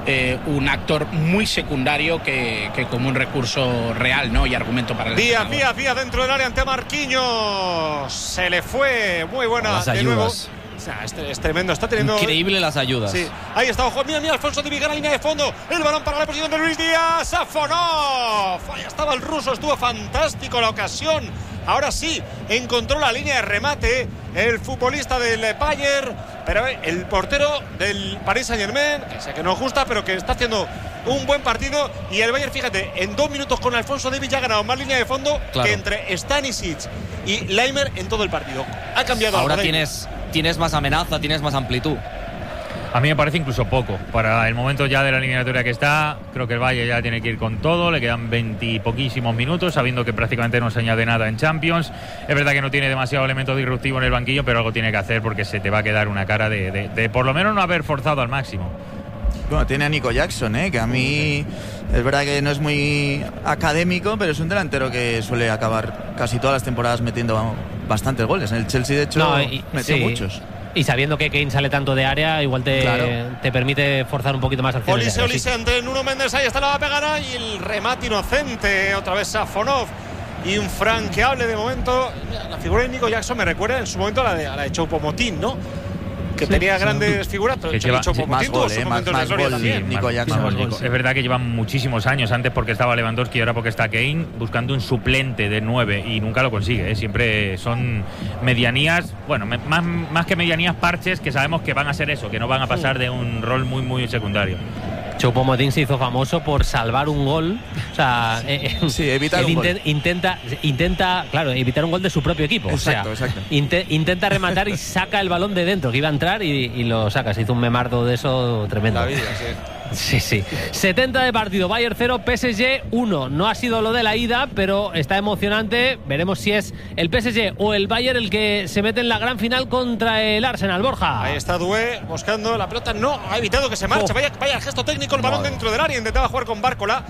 un actor muy secundario que como un recurso real, ¿no? Y argumento para el Díaz dentro del área ante Marquinhos. Se le fue. Muy buena las de nuevo. ayudas. O sea, es tremendo, está teniendo... Increíble las ayudas. Sí, ahí está, ojo, mira, Alfonso Davies gana línea de fondo, el balón para la posición de Luis Díaz, Safonov, ahí estaba el ruso, estuvo fantástico la ocasión, ahora sí, encontró la línea de remate, el futbolista del Bayern, pero el portero del Paris Saint-Germain, que sé que no gusta, pero que está haciendo un buen partido, y el Bayern, fíjate, en 2 minutos con Alfonso Davies ya ha ganado más línea de fondo que entre Stanisic y Leimer en todo el partido. Ha cambiado ahora algo. Tienes más amenaza, tienes más amplitud. A mí me parece incluso poco. Para el momento ya de la eliminatoria que está, creo que el Bayern ya tiene que ir con todo. Le quedan 20 y poquísimos minutos, sabiendo que prácticamente no se añade nada en Champions. Es verdad que no tiene demasiado elemento disruptivo en el banquillo, pero algo tiene que hacer porque se te va a quedar una cara de por lo menos no haber forzado al máximo. Bueno, tiene a Nico Jackson, que a mí es verdad que no es muy académico, pero es un delantero que suele acabar casi todas las temporadas metiendo bastantes goles. En el Chelsea, de hecho, metió muchos. Y sabiendo que Kane sale tanto de área, igual te permite forzar un poquito más al cierre. Olise ante Nuno Méndez, ahí está la pegada y el remate inocente, otra vez Safonov, infranqueable de momento. La figura de Nico Jackson me recuerda en su momento a la de Choupo-Moting, ¿no? Que tenía grandes figuras, pero más gol, más gol también. Nico Jackson. Es verdad que llevan muchísimos años, antes porque estaba Lewandowski y ahora porque está Kane, buscando un suplente de 9 y nunca lo consigue, Siempre son medianías, bueno, más que medianías, parches que sabemos que van a ser eso, que no van a pasar de un rol muy, muy secundario. Choupo-Moting se hizo famoso por salvar un gol, o sea, evitar un gol. Intenta, claro, evitar un gol de su propio equipo. Exacto. Intenta rematar y saca el balón de dentro, que iba a entrar y lo saca. Se hizo un memardo de eso tremendo. La vida, sí. 70 de partido, Bayern 0, PSG 1. No ha sido lo de la ida, pero está emocionante. Veremos si es el PSG o el Bayern el que se mete en la gran final contra el Arsenal. Borja. Ahí está Doué buscando la pelota. No, ha evitado que se marche. Vaya gesto técnico, el balón dentro del área. Intentaba jugar con Bárcola.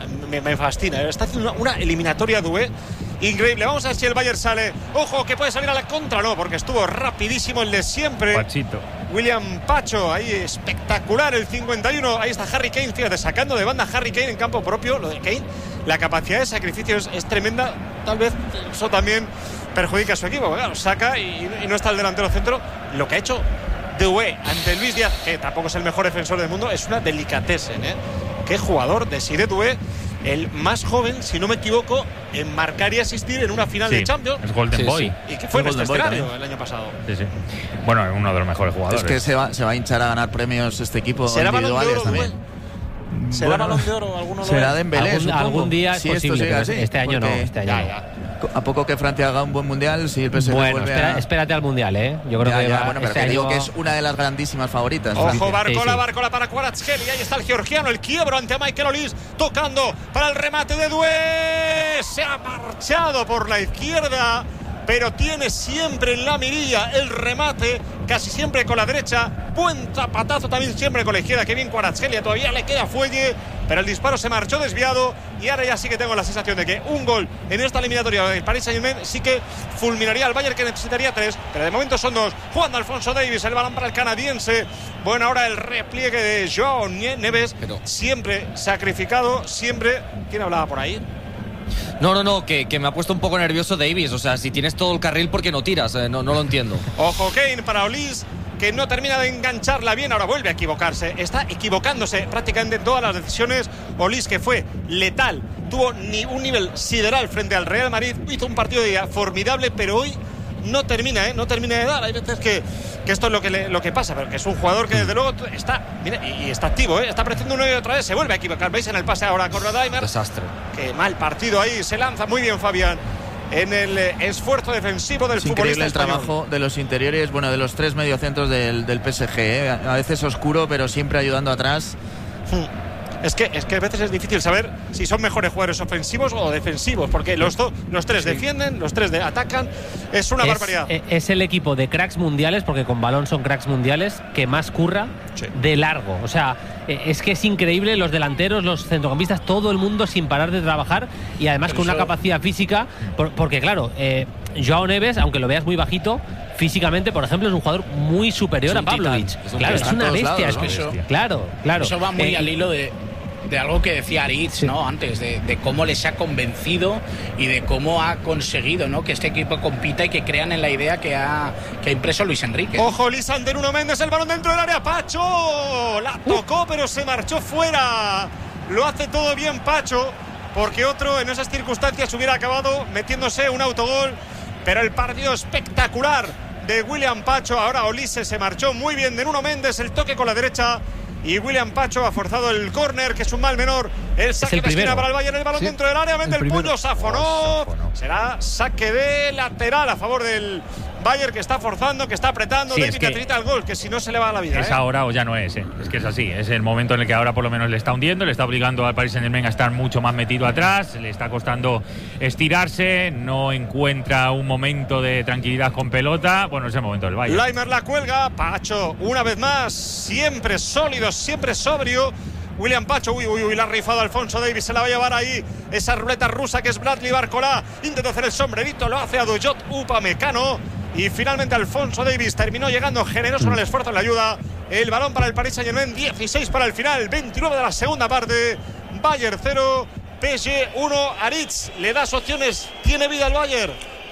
Me fascina. Está haciendo una eliminatoria Doué increíble. Vamos a ver si el Bayern sale. Ojo, que puede salir a la contra. No, porque estuvo rapidísimo el de siempre. Pachito. William Pacho, ahí espectacular el 51. Ahí está Harry Kane, fíjate, sacando de banda Harry Kane en campo propio. Lo de Kane, la capacidad de sacrificio es tremenda. Tal vez eso también perjudica a su equipo. Claro, saca y no está el delantero centro. Lo que ha hecho Doué ante Luis Díaz, que tampoco es el mejor defensor del mundo, es una delicatessen, Qué jugador, Desiré Doué, el más joven, si no me equivoco, en marcar y asistir en una final de Champions. Es Golden Boy. Y que fue en este escenario el año pasado. Sí. Bueno, es uno de los mejores jugadores. Es que se va a hinchar a ganar premios este equipo individuales también. ¿Será Balón de Oro? ¿Alguno será Dembélé, algún día es posible, pero este año no. A poco que Francia haga un buen mundial, si el PSG espérate al mundial, Yo creo que bueno, pero te digo que es una de las grandísimas favoritas. Ojo, Bárcola para Kvaratskhelia. Ahí está el georgiano, el quiebro ante Michael Olise, tocando para el remate de Doué. Se ha marchado por la izquierda, pero tiene siempre en la mirilla el remate, casi siempre con la derecha. Buen zapatazo también siempre con la izquierda. Que bien Kvaratskhelia, todavía le queda fuelle, pero el disparo se marchó desviado. Y ahora ya sí que tengo la sensación de que un gol en esta eliminatoria del Paris Saint-Germain sí que fulminaría al Bayern, que necesitaría 3, pero de momento son 2. Jugando Alfonso Davies, el balón para el canadiense. Bueno, ahora el repliegue de Joao Neves, siempre sacrificado, siempre. ¿Quién hablaba por ahí? No, que me ha puesto un poco nervioso Davies. O sea, si tienes todo el carril, ¿por qué no tiras? No lo entiendo. Ojo, Kane para Olise, que no termina de engancharla bien. Ahora vuelve a equivocarse. Está equivocándose prácticamente en todas las decisiones. Olise, que fue letal, tuvo un nivel sideral frente al Real Madrid. Hizo un partido de día formidable, pero hoy no termina de dar. Hay veces que esto es lo que pasa, pero que es un jugador que desde luego está, mira, y está activo, está apareciendo una y otra vez, se vuelve a equivocar. Veis en el pase ahora con Rodaimer. Desastre. Qué mal partido ahí, se lanza muy bien Fabián. en el esfuerzo defensivo del futbolista increíble el español. trabajo de los interiores, bueno, de los tres mediocentros del PSG, a veces oscuro, pero siempre ayudando atrás. Es que a veces es difícil saber si son mejores jugadores ofensivos o defensivos, porque los tres defienden, los tres atacan. Es una barbaridad. Es el equipo de cracks mundiales, porque con balón son cracks mundiales, que más curra de largo. O sea, es que es increíble, los delanteros, los centrocampistas, todo el mundo sin parar de trabajar y además con una capacidad física, porque claro, Joao Neves, aunque lo veas muy bajito, físicamente, por ejemplo, es un jugador muy superior a Pavlovic. Claro, es una bestia. Claro. Eso va muy al hilo de algo que decía Aritz, ¿no? Antes, de cómo les ha convencido y de cómo ha conseguido, ¿no?, que este equipo compita y que crean en la idea que ha impreso Luis Enrique. Ojo, Lisander, Nuno Méndez, el balón dentro del área. Pacho la tocó, pero se marchó fuera. Lo hace todo bien Pacho, porque otro en esas circunstancias hubiera acabado metiéndose un autogol. Pero el partido espectacular de William Pacho. Ahora Olise se marchó muy bien de Nuno Méndez, el toque con la derecha. Y William Pacho ha forzado el córner, que es un mal menor. El saque de esquina para el Bayern, el balón dentro del área, mete el puño Safonov. Será saque de lateral a favor del Bayern, que está forzando, que está apretando. Sí, David necesita el gol, que si no se le va a la vida. Es ahora o ya no es. Es que es así. Es el momento en el que ahora por lo menos le está hundiendo, le está obligando al Paris Saint-Germain a estar mucho más metido atrás, le está costando estirarse, no encuentra un momento de tranquilidad con pelota. Bueno, es el momento del Bayern. Laimer la cuelga, Pacho una vez más, siempre sólido, siempre sobrio. William Pacho, la ha rifado Alfonso Davies, se la va a llevar ahí esa ruleta rusa que es Bradley Barcola. Intenta hacer el sombrerito, lo hace a Duyot Upamecano. Y finalmente Alfonso Davies terminó llegando generoso en el esfuerzo, en la ayuda. El balón para el Paris Saint-Germain, 16 para el final, 29 de la segunda parte. Bayern 0, PSG 1. Aritz, ¿le das opciones? ¿Tiene vida el Bayern?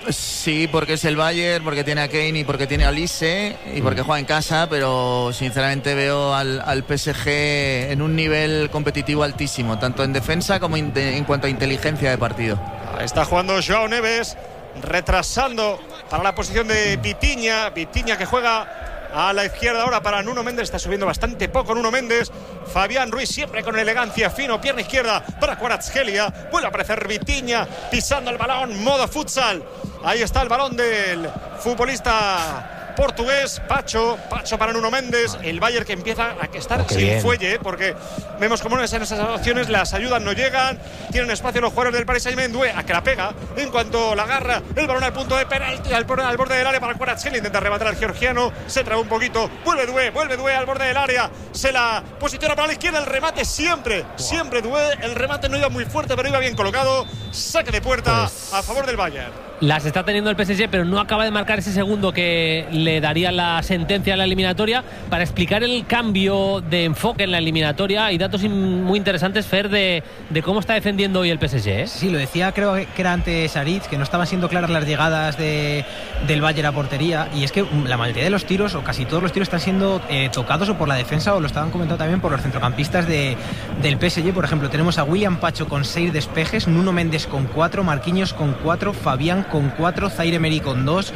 Sí, porque es el Bayern, porque tiene a Kane y porque tiene a Olise y porque juega en casa, pero sinceramente veo al PSG en un nivel competitivo altísimo, tanto en defensa como en cuanto a inteligencia de partido. Está jugando Joao Neves, retrasando para la posición de Vitinha que juega a la izquierda ahora para Nuno Méndez. Está subiendo bastante poco Nuno Méndez. Fabián Ruiz siempre con elegancia, fino, pierna izquierda para Kvaratskhelia. Vuelve a aparecer Vitinha pisando el balón, modo futsal. Ahí está el balón del futbolista portugués, Pacho para Nuno Méndez. El Bayern que empieza a estar sin fuelle, porque vemos como en esas opciones las ayudas no llegan, tienen espacio los jugadores del Paris Saint-Germain. Doué a que la pega, en cuanto la agarra el balón al punto de penalti, al borde del área para Kvaratskhelia, intenta rematar al georgiano, se traba un poquito, vuelve Doué al borde del área, se la posiciona para la izquierda, el remate siempre Doué, el remate no iba muy fuerte pero iba bien colocado, saque de puerta a favor del Bayern. Las está teniendo el PSG, pero no acaba de marcar ese segundo que le daría la sentencia a la eliminatoria. Para explicar el cambio de enfoque en la eliminatoria, hay datos muy interesantes, Fer, de cómo está defendiendo hoy el PSG, ¿eh? Sí, lo decía, creo que era antes Aritz, que no estaban siendo claras las llegadas del Bayern a portería, y es que la mayoría de los tiros, o casi todos los tiros, están siendo tocados o por la defensa, o lo estaban comentando también por los centrocampistas del PSG. Por ejemplo, tenemos a William Pacho con 6 despejes, Nuno Méndez con 4, Marquinhos con 4, Fabián con 4, Zaire Emery con 2.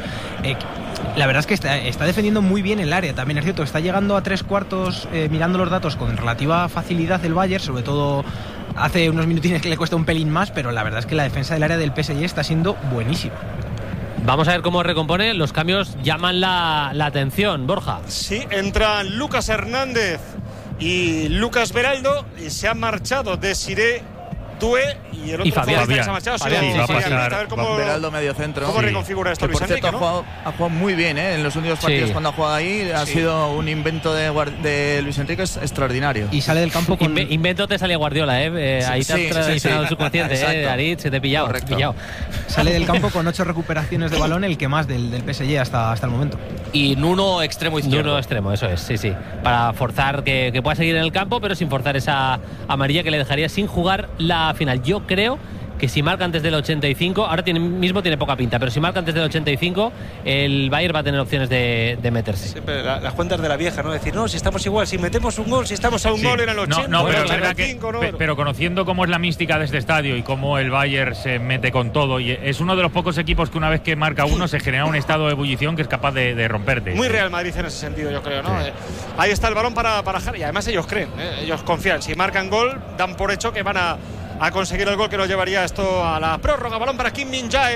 La verdad es que está defendiendo muy bien el área. También es cierto que está llegando a 3/4, mirando los datos, con relativa facilidad el Bayern, sobre todo hace unos minutines que le cuesta un pelín más, pero la verdad es que la defensa del área del PSG está siendo buenísima. Vamos a ver cómo recompone. Los cambios llaman la atención, Borja. Sí, entran Lucas Hernández y Lucas Beraldo, y se han marchado Desiré Doué y el otro Fabián. que se ha marchado. A ver cómo Beraldo medio centro. ¿Cómo reconfigura esto que, Luis por cierto, Enrique, ¿no? ha jugado muy bien, ¿eh? En los últimos partidos cuando ha jugado ahí. Ha sido un invento de Luis Enrique extraordinario. Y sale del campo con... Invento te salía Guardiola, ¿eh? Ahí te has traicionado el subconsciente, Aritz, se te he pillado. Correcto. Sale del campo con 8 recuperaciones de balón, el que más del PSG hasta el momento. Y Nuno extremo izquierdo. Nuno extremo, eso es, sí. Para forzar que pueda seguir en el campo, pero sin forzar esa amarilla que le dejaría sin jugar la final. Yo creo que si marca antes del 85, ahora mismo tiene poca pinta, pero si marca antes del 85, el Bayern va a tener opciones de meterse. Siempre las cuentas de la vieja, ¿no? Decir, no, si estamos igual, si metemos un gol, si estamos a un gol en el 80, pero es verdad que, pero conociendo cómo es la mística de este estadio y cómo el Bayern se mete con todo, y es uno de los pocos equipos que una vez que marca uno se genera un estado de ebullición que es capaz de romperte. Muy Real Madrid en ese sentido, yo creo, ¿no? Sí. Ahí está el balón para Jara, y además ellos creen, ellos confían, si marcan gol, dan por hecho que van a conseguir el gol que nos llevaría esto a la prórroga. Balón para Kim Min-jae.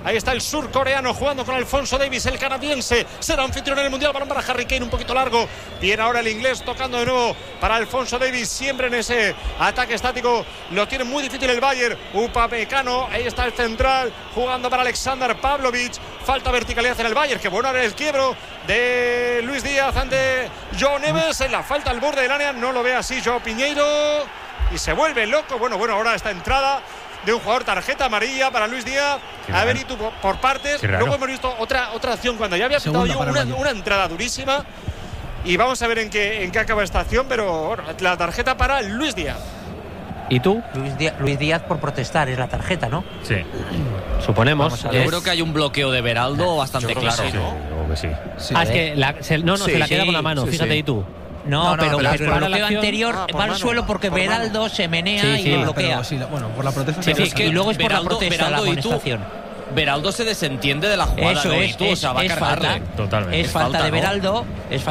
Ahí está el surcoreano jugando con Alfonso Davies, el canadiense. Será anfitrión en el Mundial. Balón para Harry Kane, un poquito largo. Viene ahora el inglés tocando de nuevo para Alfonso Davies. Siempre en ese ataque estático. Lo tiene muy difícil el Bayern. Upamecano, ahí está el central. Jugando para Alexander Pavlovic. Falta verticalidad en el Bayern. Que bueno ahora el quiebro de Luis Díaz ante Joao Neves. En la falta al borde del área. No lo ve así Joao Piñeiro. Y se vuelve loco. Bueno, ahora esta entrada de un jugador, tarjeta amarilla para Luis Díaz. A ver, y tú por partes. Luego hemos visto otra acción cuando ya había pitado yo una entrada durísima. Y vamos a ver en qué acaba esta acción. Pero bueno, la tarjeta para Luis Díaz. ¿Y tú? Luis Díaz por protestar, es la tarjeta, ¿no? Sí. Suponemos. Yo creo que hay un bloqueo de Beraldo bastante claro. Sí, ¿no? Sí. Es que se la queda con la mano, fíjate, ¿y tú? No, pero el bloqueo acción, anterior va al suelo porque Beraldo se menea y lo bloquea. Bueno, por la protesta. Y luego es por la protesta, la amonestación. Beraldo se desentiende de la jugada. Eso es, va a cargarle. Totalmente. Es falta de Beraldo,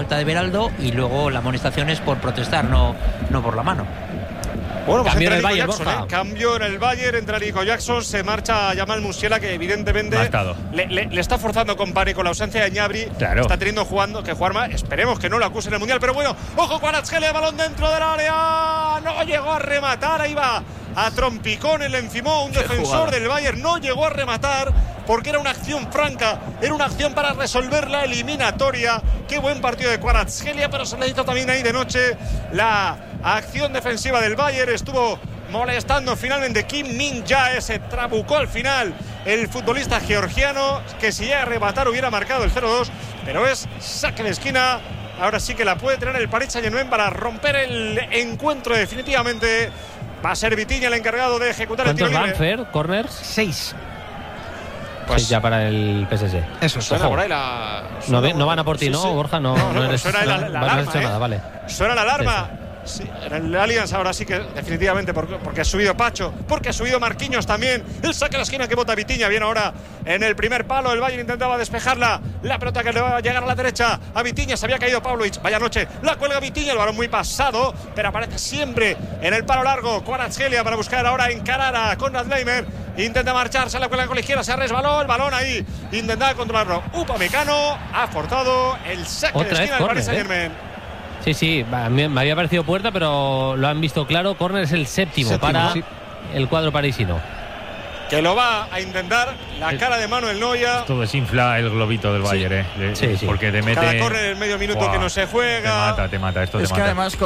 y luego la amonestación es por protestar, no por la mano. Bueno, pues cambio en el Bayern, Bayern, cambio en el Bayern, entra Nico Jackson, se marcha Jamal Musiala, que evidentemente le está forzando con la ausencia de Gnabry. Claro. Está teniendo que jugar más. Esperemos que no lo acuse en el Mundial, pero bueno, ojo, Kvaratskhelia, balón dentro del área. No llegó a rematar, ahí va a trompicones, le encimó un defensor del Bayern, no llegó a rematar porque era una acción franca, era una acción para resolver la eliminatoria. Qué buen partido de Kvaratskhelia, pero se le hizo también ahí de noche la acción defensiva del Bayern. Estuvo molestando finalmente Kim Min-jae, se trabucó al final el futbolista georgiano, que si llega a rematar hubiera marcado el 0-2, pero es saque de esquina. Ahora sí que la puede tener el Paris Saint-Germain para romper el encuentro definitivamente. Va a ser Vitinha el encargado de ejecutar el tiro libre. ¿Cuántos van, Fer? ¿Corners? 6. Pues ya para el PSG. Eso, suena por ahí no van a por ti, ¿no, Borja? No eres, suena la alarma, no has hecho nada, vale. Suena la alarma. Sí, en el Allianz ahora sí que definitivamente porque ha subido Pacho, porque ha subido Marquinhos también. El saque a la esquina que bota Vitinha. Bien ahora en el primer palo. El Bayern intentaba despejarla. La pelota que le va a llegar a la derecha a Vitinha. Se había caído Pavlovic. Vaya noche. La cuelga Vitinha. El balón muy pasado, pero aparece siempre en el palo largo. Kvaratskhelia para buscar ahora encarar a Konrad Leimer. Intenta marcharse, la cuelga con la izquierda. Se resbaló el balón ahí. Intentaba controlarlo. Upamecano ha forzado el saque de esquina del Paris Saint-Germain. Sí, me había parecido puerta, pero lo han visto claro. Córner es el séptimo para el cuadro parisino. Que lo va a intentar, la cara de Manuel Neuer. Todo desinfla el globito del Bayern, Sí. Porque te mete. Cada córner en medio minuto que no se juega. Te mata. Esto es te que mata. además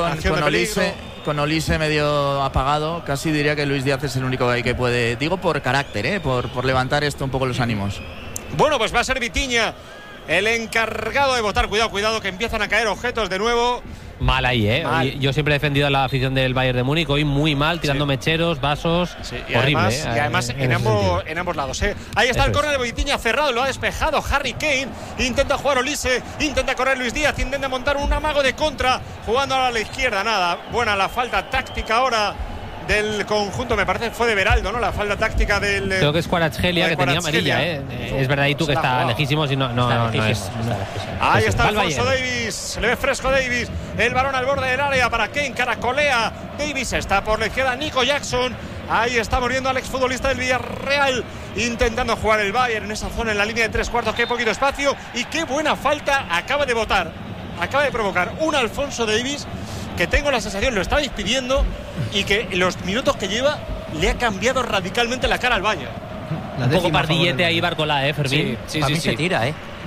con Olise medio apagado, casi diría que Luis Díaz es el único ahí que puede. Digo por carácter, por levantar esto un poco los ánimos. Bueno, pues va a ser Vitinha el encargado de votar. Cuidado que empiezan a caer objetos de nuevo. Mal ahí, Mal. Yo siempre he defendido a la afición del Bayern de Múnich. Hoy muy mal, tirando mecheros, vasos. Y horrible. Además en ambos lados. Ahí está el córner de Vitinha cerrado, lo ha despejado Harry Kane. Intenta jugar Olise, intenta correr Luis Díaz, intenta montar un amago de contra, jugando a la izquierda. Nada, buena la falta táctica ahora del conjunto, me parece fue de Beraldo, ¿no? La falta táctica del. Creo que es Kvaratskhelia, que tenía amarilla, Es verdad, y tú que está lejísimos y no es. Ahí está Alfonso Davies, se le ve fresco Davies, el balón al borde del área para Kane, caracolea Davies, está por la izquierda Nico Jackson. Ahí está muriendo al exfutbolista del Villarreal, intentando jugar el Bayern en esa zona, en la línea de 3/4, qué poquito espacio y qué buena falta acaba de botar. Acaba de provocar un Alfonso Davies que tengo la sensación, lo estabais pidiendo, y que en los minutos que lleva le ha cambiado radicalmente la cara al Bayern. Un poco pardillete ahí Barcolá, Fermín. Sí, se tira,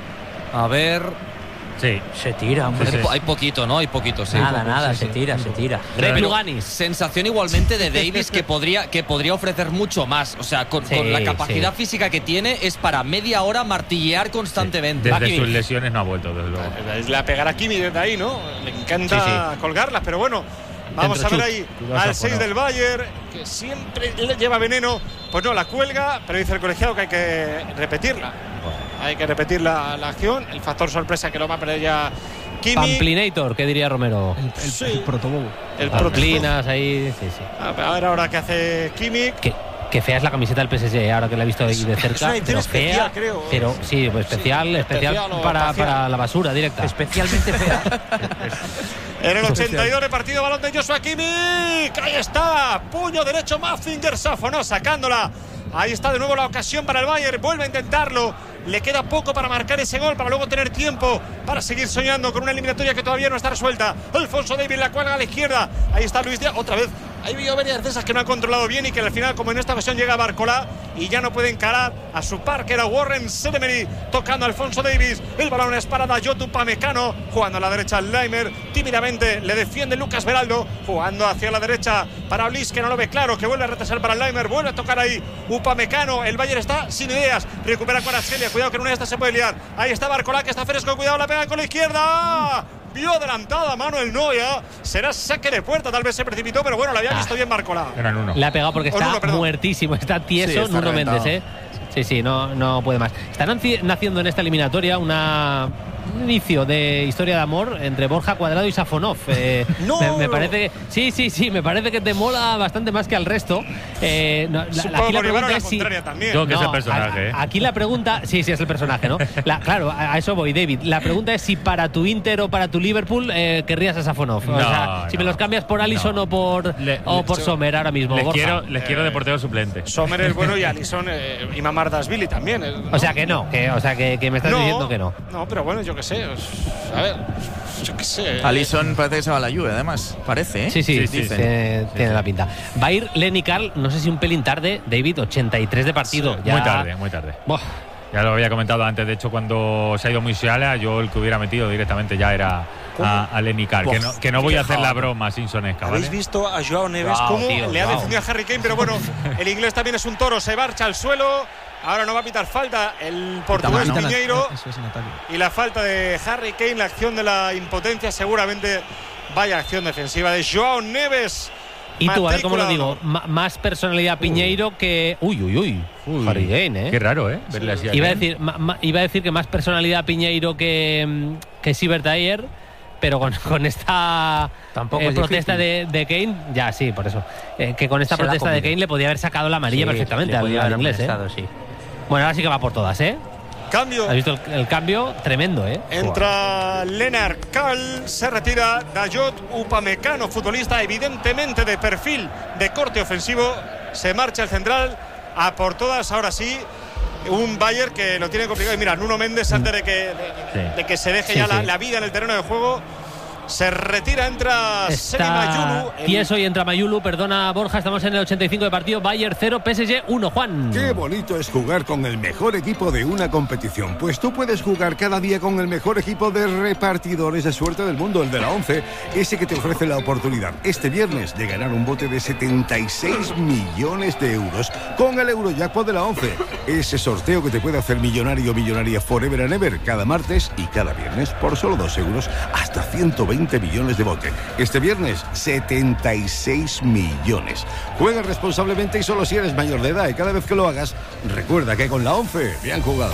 A ver. Sí. Se tira, hombre. Hay poquito, ¿no? Hay poquito, sí. Nada, se tira. Luganis. Sensación igualmente de Davies que podría ofrecer mucho más. O sea, con la capacidad física que tiene, es para media hora martillear constantemente. Desde sus lesiones no ha vuelto, desde luego. La pegará Kimi desde ahí, ¿no? Le encanta colgarlas, pero bueno. Vamos a ver ahí al 6 del Bayern, que siempre le lleva veneno. Pues no, la cuelga, pero dice el colegiado que hay que repetirla. Hay que repetir la acción. El factor sorpresa que lo va a perder ya Kimi. Pamplinator, ¿qué diría Romero? El protobobo. El Pamplinas ahí, sí. A ver ahora qué hace Kimi. Qué fea es la camiseta del PSG, ahora que la he visto ahí de cerca. Es una edición especial, creo. Pero sí, pues especial para la basura directa. Especialmente fea. En el 82 repartido balón de Joshua Kimmich. Ahí está. Puño derecho Mazinger Safonó sacándola Ahí está de nuevo la ocasión para el Bayern. Vuelve a intentarlo. Le queda poco para marcar ese gol, para luego tener tiempo para seguir soñando con una eliminatoria que todavía no está resuelta. Alfonso Davies la cuelga a la izquierda. Ahí está Luis Díaz. Otra vez. Hay habido varias de esas que no ha controlado bien y que al final, como en esta ocasión, llega Barcola y ya no puede encarar a su par, que era Warren St-Emery, tocando a Alfonso Davies. El balón es para Dayot Upamecano, jugando a la derecha Laimer. Tímidamente le defiende Lucas Beraldo, jugando hacia la derecha para Olis, que no lo ve claro, que vuelve a retrasar para Laimer. Vuelve a tocar ahí Upamecano. El Bayern está sin ideas. Recupera Kvaratskhelia. Cuidado que en una de estas se puede liar. Ahí está Barcola, que está fresco. Cuidado, la pega con la izquierda. Vio adelantada Manuel Neuer. Será saque de puerta, tal vez se precipitó, pero bueno, la había visto bien Barcola. Eran uno. Le ha pegado porque está muertísimo, está tieso. Sí, está Nuno reventado. Méndez, Sí, no puede más. Están naciendo en esta eliminatoria un inicio de historia de amor entre Borja Cuadrado y Safonov. ¡No! Me parece que sí, me parece que te mola bastante más que al resto. Aquí la pregunta es si también. Creo que es el personaje. Aquí la pregunta, sí, es el personaje, ¿no? Claro, a eso voy, David. La pregunta es si para tu Inter o para tu Liverpool querrías a Safonov. O sea, si me los cambias por Alisson o por Sommer ahora mismo. Les quiero de portero suplente. Sommer es bueno y Alisson y Mamardashvili también. ¿no? O sea que no, que me estás diciendo que no. No, pero bueno, yo qué sé. A ver, yo qué sé. Alisson parece que se va a la Juve, además. Parece, ¿eh? Sí, dicen. tiene la pinta. Va a ir Lenny Carl, no sé si un pelín tarde, David, 83 de partido. Sí, ya... Muy tarde. Buah. Ya lo había comentado antes, de hecho, cuando se ha ido Musiala, yo el que hubiera metido directamente ya era a Lenny Carl. Que no voy a hacer la broma sinsonesca, ¿vale? ¿Habéis visto a Joao Neves cómo le ha defendido a Harry Kane? Pero bueno, el inglés también es un toro, se marcha al suelo. Ahora no va a pitar falta el portugués Piñeiro. Y la falta de Harry Kane, la acción de la impotencia, seguramente vaya acción defensiva de Joao Neves. Y tú, a ver cómo lo digo, más personalidad Piñeiro que... Uy. Harry Kane, Qué raro, verle así. Iba a decir que más personalidad Piñeiro que Sivert Ayer, pero con esta protesta de Kane, ya sí, por eso. Que con esta protesta de Kane le podía haber sacado la amarilla perfectamente al inglés, sí. Bueno, ahora sí que va por todas, Cambio. ¿Has visto el cambio? Tremendo, Entra Lennart Karl, se retira Dayot Upamecano, futbolista evidentemente de perfil de corte ofensivo. Se marcha el central a por todas, ahora sí. Un Bayern que lo tiene complicado. Y mira, Nuno Méndez, antes de que se deje la vida en el terreno de juego, se retira, entra Semi Mayulu. Tieso y entra Mayulu, perdona Borja, estamos en el 85 de partido. Bayern 0, PSG 1, Juan. Qué bonito es jugar con el mejor equipo de una competición. Pues tú puedes jugar cada día con el mejor equipo de repartidores de suerte del mundo, el de la 11. Ese que te ofrece la oportunidad este viernes de ganar un bote de 76 millones de euros con el Eurojackpot de la 11. Ese sorteo que te puede hacer millonario o millonaria forever and ever cada martes y cada viernes por solo 2 euros hasta 120 millones de bote. Este viernes, 76 millones. Juega responsablemente y solo si eres mayor de edad. Y cada vez que lo hagas, recuerda que con la 11, bien jugado.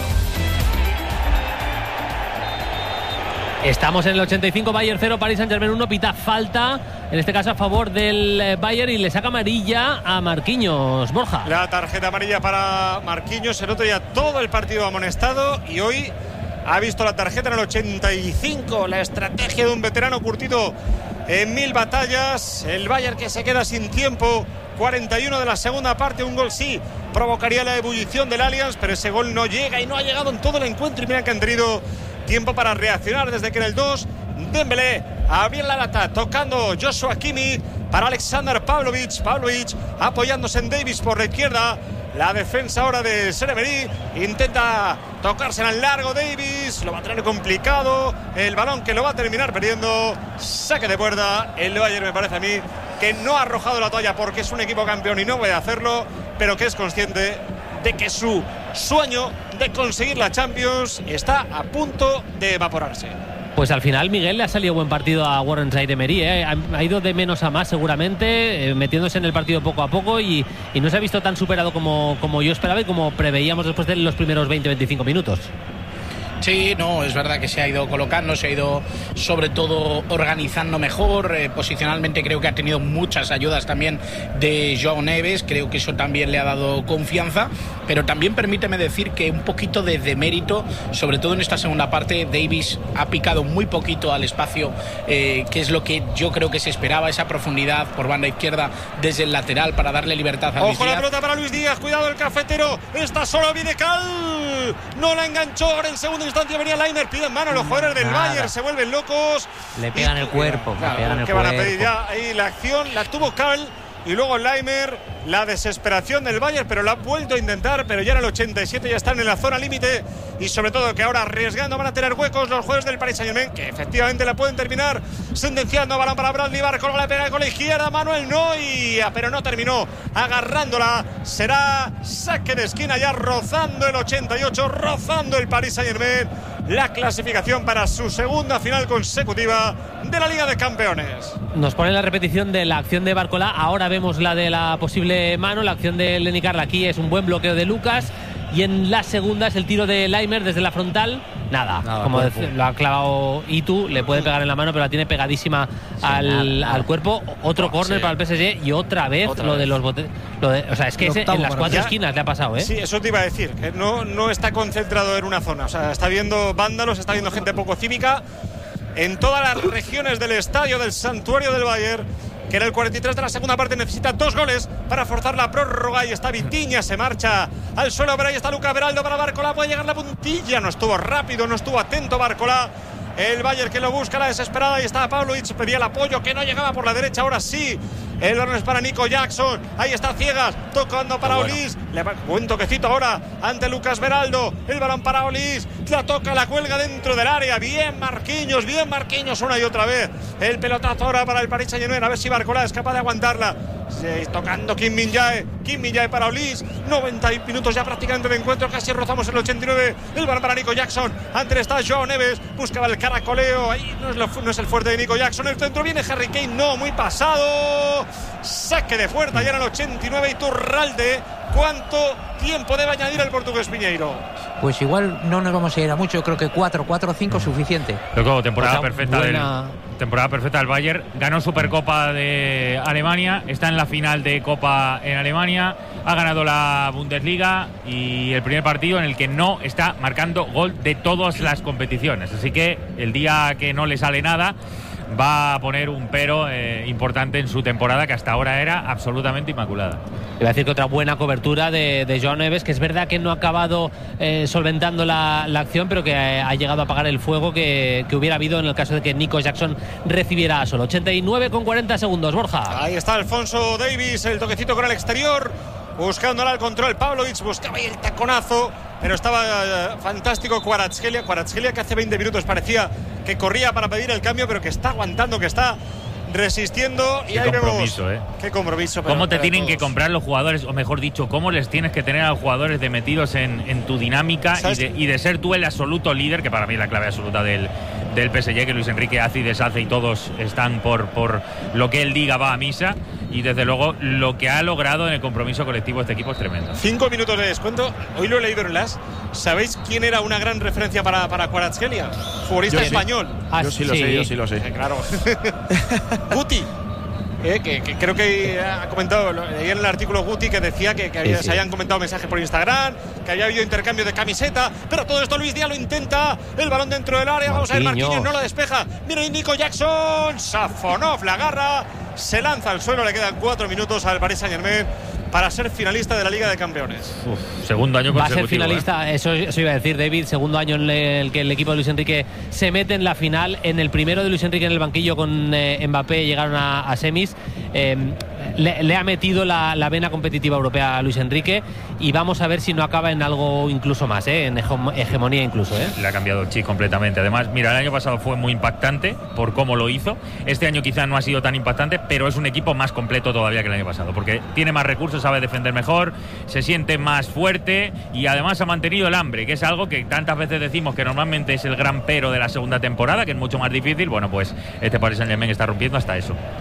Estamos en el 85, Bayern 0, Paris Saint-Germain 1, pita falta, en este caso a favor del Bayern, y le saca amarilla a Marquinhos. Borja. La tarjeta amarilla para Marquinhos, el otro día todo el partido amonestado y hoy ha visto la tarjeta en el 85, la estrategia de un veterano curtido en 1000 batallas. El Bayern que se queda sin tiempo, 41 de la segunda parte, un gol sí provocaría la ebullición del Allianz, pero ese gol no llega y no ha llegado en todo el encuentro y mira que han tenido tiempo para reaccionar desde que en el 2 Dembélé abría la lata, tocando Joshua Kimmich para Alexander Pavlovic apoyándose en Davies por la izquierda. La defensa ahora de St-Emery intenta tocarse en el largo. Davies lo va a tener complicado. El balón que lo va a terminar perdiendo. Saque de puerta. El Bayern me parece a mí que no ha arrojado la toalla porque es un equipo campeón y no puede hacerlo, pero que es consciente de que su sueño de conseguir la Champions está a punto de evaporarse. Pues al final Miguel le ha salido buen partido a Warren St-Emery, ha ido de menos a más seguramente, metiéndose en el partido poco a poco y no se ha visto tan superado como yo esperaba y como preveíamos después de los primeros 20-25 minutos. Sí, no, es verdad que se ha ido colocando, se ha ido sobre todo organizando mejor, posicionalmente creo que ha tenido muchas ayudas también de Joao Neves, creo que eso también le ha dado confianza, pero también permíteme decir que un poquito de demérito, sobre todo en esta segunda parte. Davis ha picado muy poquito al espacio, que es lo que yo creo que se esperaba, esa profundidad por banda izquierda desde el lateral para darle libertad a Luis Díaz. Ojo la pelota para Luis Díaz, cuidado el cafetero, está solo, viene Cal, no la enganchó, ahora en segunda instancia venía Laimer, piden mano los jugadores del Bayern, se vuelven locos. Le pegan el cuerpo, claro, le pegan el ¿qué cuerpo. van a pedir ya? Ahí la acción la tuvo Cal y luego Laimer, la desesperación del Bayern, pero la ha vuelto a intentar, pero ya en el 87 ya están en la zona límite y sobre todo que ahora arriesgando van a tener huecos los jugadores del Paris Saint-Germain, que efectivamente la pueden terminar sentenciando. Balón para Bradley Barcola, la pega con la izquierda, Manuel Neuer, pero no terminó agarrándola. Será saque de esquina ya rozando el 88, rozando el Paris Saint-Germain la clasificación para su segunda final consecutiva de la Liga de Campeones. Nos pone la repetición de la acción de Barcola, ahora vemos la de la posible mano, la acción de Lenny Carl aquí es un buen bloqueo de Lucas y en la segunda es el tiro de Laimer desde la frontal, nada como lo ha clavado Itu, le puede pegar en la mano pero la tiene pegadísima al cuerpo. Otro córner para el PSG y otra vez lo de los botes, o sea, es que en las cuatro esquinas le ha pasado, ¿eh? Sí, eso te iba a decir, que no está concentrado en una zona, o sea, está viendo vándalos, está viendo gente poco cívica en todas las regiones del estadio del santuario del Bayern, que en el 43 de la segunda parte necesita 2 goles para forzar la prórroga. Y está Vitinha, se marcha al suelo, pero ahí está Luca Beraldo para Barcola, puede llegar la puntilla, no estuvo rápido, no estuvo atento Barcola. El Bayern que lo busca la desesperada, y está Pavlovic, pedía el apoyo que no llegaba por la derecha, ahora sí. El balón es para Nico Jackson, ahí está Ciegas, tocando para Olís, buen toquecito ahora ante Lucas Beraldo, el balón para Olís, la toca, la cuelga dentro del área, bien Marquinhos una y otra vez, el pelotazo ahora para el Paris Saint-Germain, a ver si Barcola es capaz de aguantarla, tocando Kim Min-jae para Olís, 90 minutos ya prácticamente de encuentro, casi rozamos el 89, el balón para Nico Jackson, antes está Joao Neves, buscaba el caracoleo, ahí no es el fuerte de Nico Jackson, el centro viene Harry Kane, no, muy pasado. Saque de fuerza ya en el 89 Iturralde. ¿Cuánto tiempo debe añadir el portugués Piñeiro? Pues igual no nos vamos a ir a mucho, creo que 4 o 5 suficiente. Luego, temporada perfecta del Bayern. Ganó Supercopa de Alemania, está en la final de Copa en Alemania, ha ganado la Bundesliga y el primer partido en el que no está marcando gol de todas las competiciones. Así que el día que no le sale nada va a poner un pero importante en su temporada, que hasta ahora era absolutamente inmaculada. Iba a decir que otra buena cobertura de Joao Neves, que es verdad que no ha acabado solventando la acción, pero que ha llegado a apagar el fuego que hubiera habido en el caso de que Nico Jackson recibiera solo. 89 con 40 segundos, Borja. Ahí está Alfonso Davies, el toquecito con el exterior, buscándola al control. Pavlovic buscaba ahí el taconazo, pero estaba fantástico Kvaratskhelia, que hace 20 minutos parecía que corría para pedir el cambio, pero que está aguantando, que está resistiendo. Y ahí vemos qué compromiso. ¿Cómo te tienen que comprar los jugadores? O mejor dicho, ¿cómo les tienes que tener a los jugadores metidos en tu dinámica y de ser tú el absoluto líder, que para mí es la clave absoluta del PSG, que Luis Enrique hace y deshace y todos están por lo que él diga, va a misa? Y desde luego lo que ha logrado en el compromiso colectivo este equipo es tremendo. 5 minutos de descuento. Hoy lo he leído en las. ¿Sabéis quién era una gran referencia para Kvaratskhelia? Futbolista español. Yo sí lo sé. Claro. Guti. Que creo que ha comentado, leí en el artículo Guti, que decía que se habían comentado mensajes por Instagram, que había habido intercambio de camiseta, pero todo esto Luis Díaz lo intenta, el balón dentro del área, vamos a ver, Marquinhos no lo despeja, mira ahí Nico Jackson, Safonov la agarra, se lanza al suelo, le quedan 4 minutos al Paris Saint-Germain para ser finalista de la Liga de Campeones. Segundo año consecutivo. Va a ser finalista, eso iba a decir David, segundo año en el que el equipo de Luis Enrique se mete en la final. En el primero de Luis Enrique en el banquillo con Mbappé llegaron a semis. Le ha metido la vena competitiva europea a Luis Enrique y vamos a ver si no acaba en algo incluso más, en hegemonía incluso. Le ha cambiado el chip completamente. Además, mira, el año pasado fue muy impactante por cómo lo hizo. Este año quizá no ha sido tan impactante, pero es un equipo más completo todavía que el año pasado, porque tiene más recursos, sabe defender mejor, se siente más fuerte y además ha mantenido el hambre, que es algo que tantas veces decimos que normalmente es el gran pero de la segunda temporada, que es mucho más difícil. Bueno, pues este Paris Saint-Germain está rompiendo hasta eso.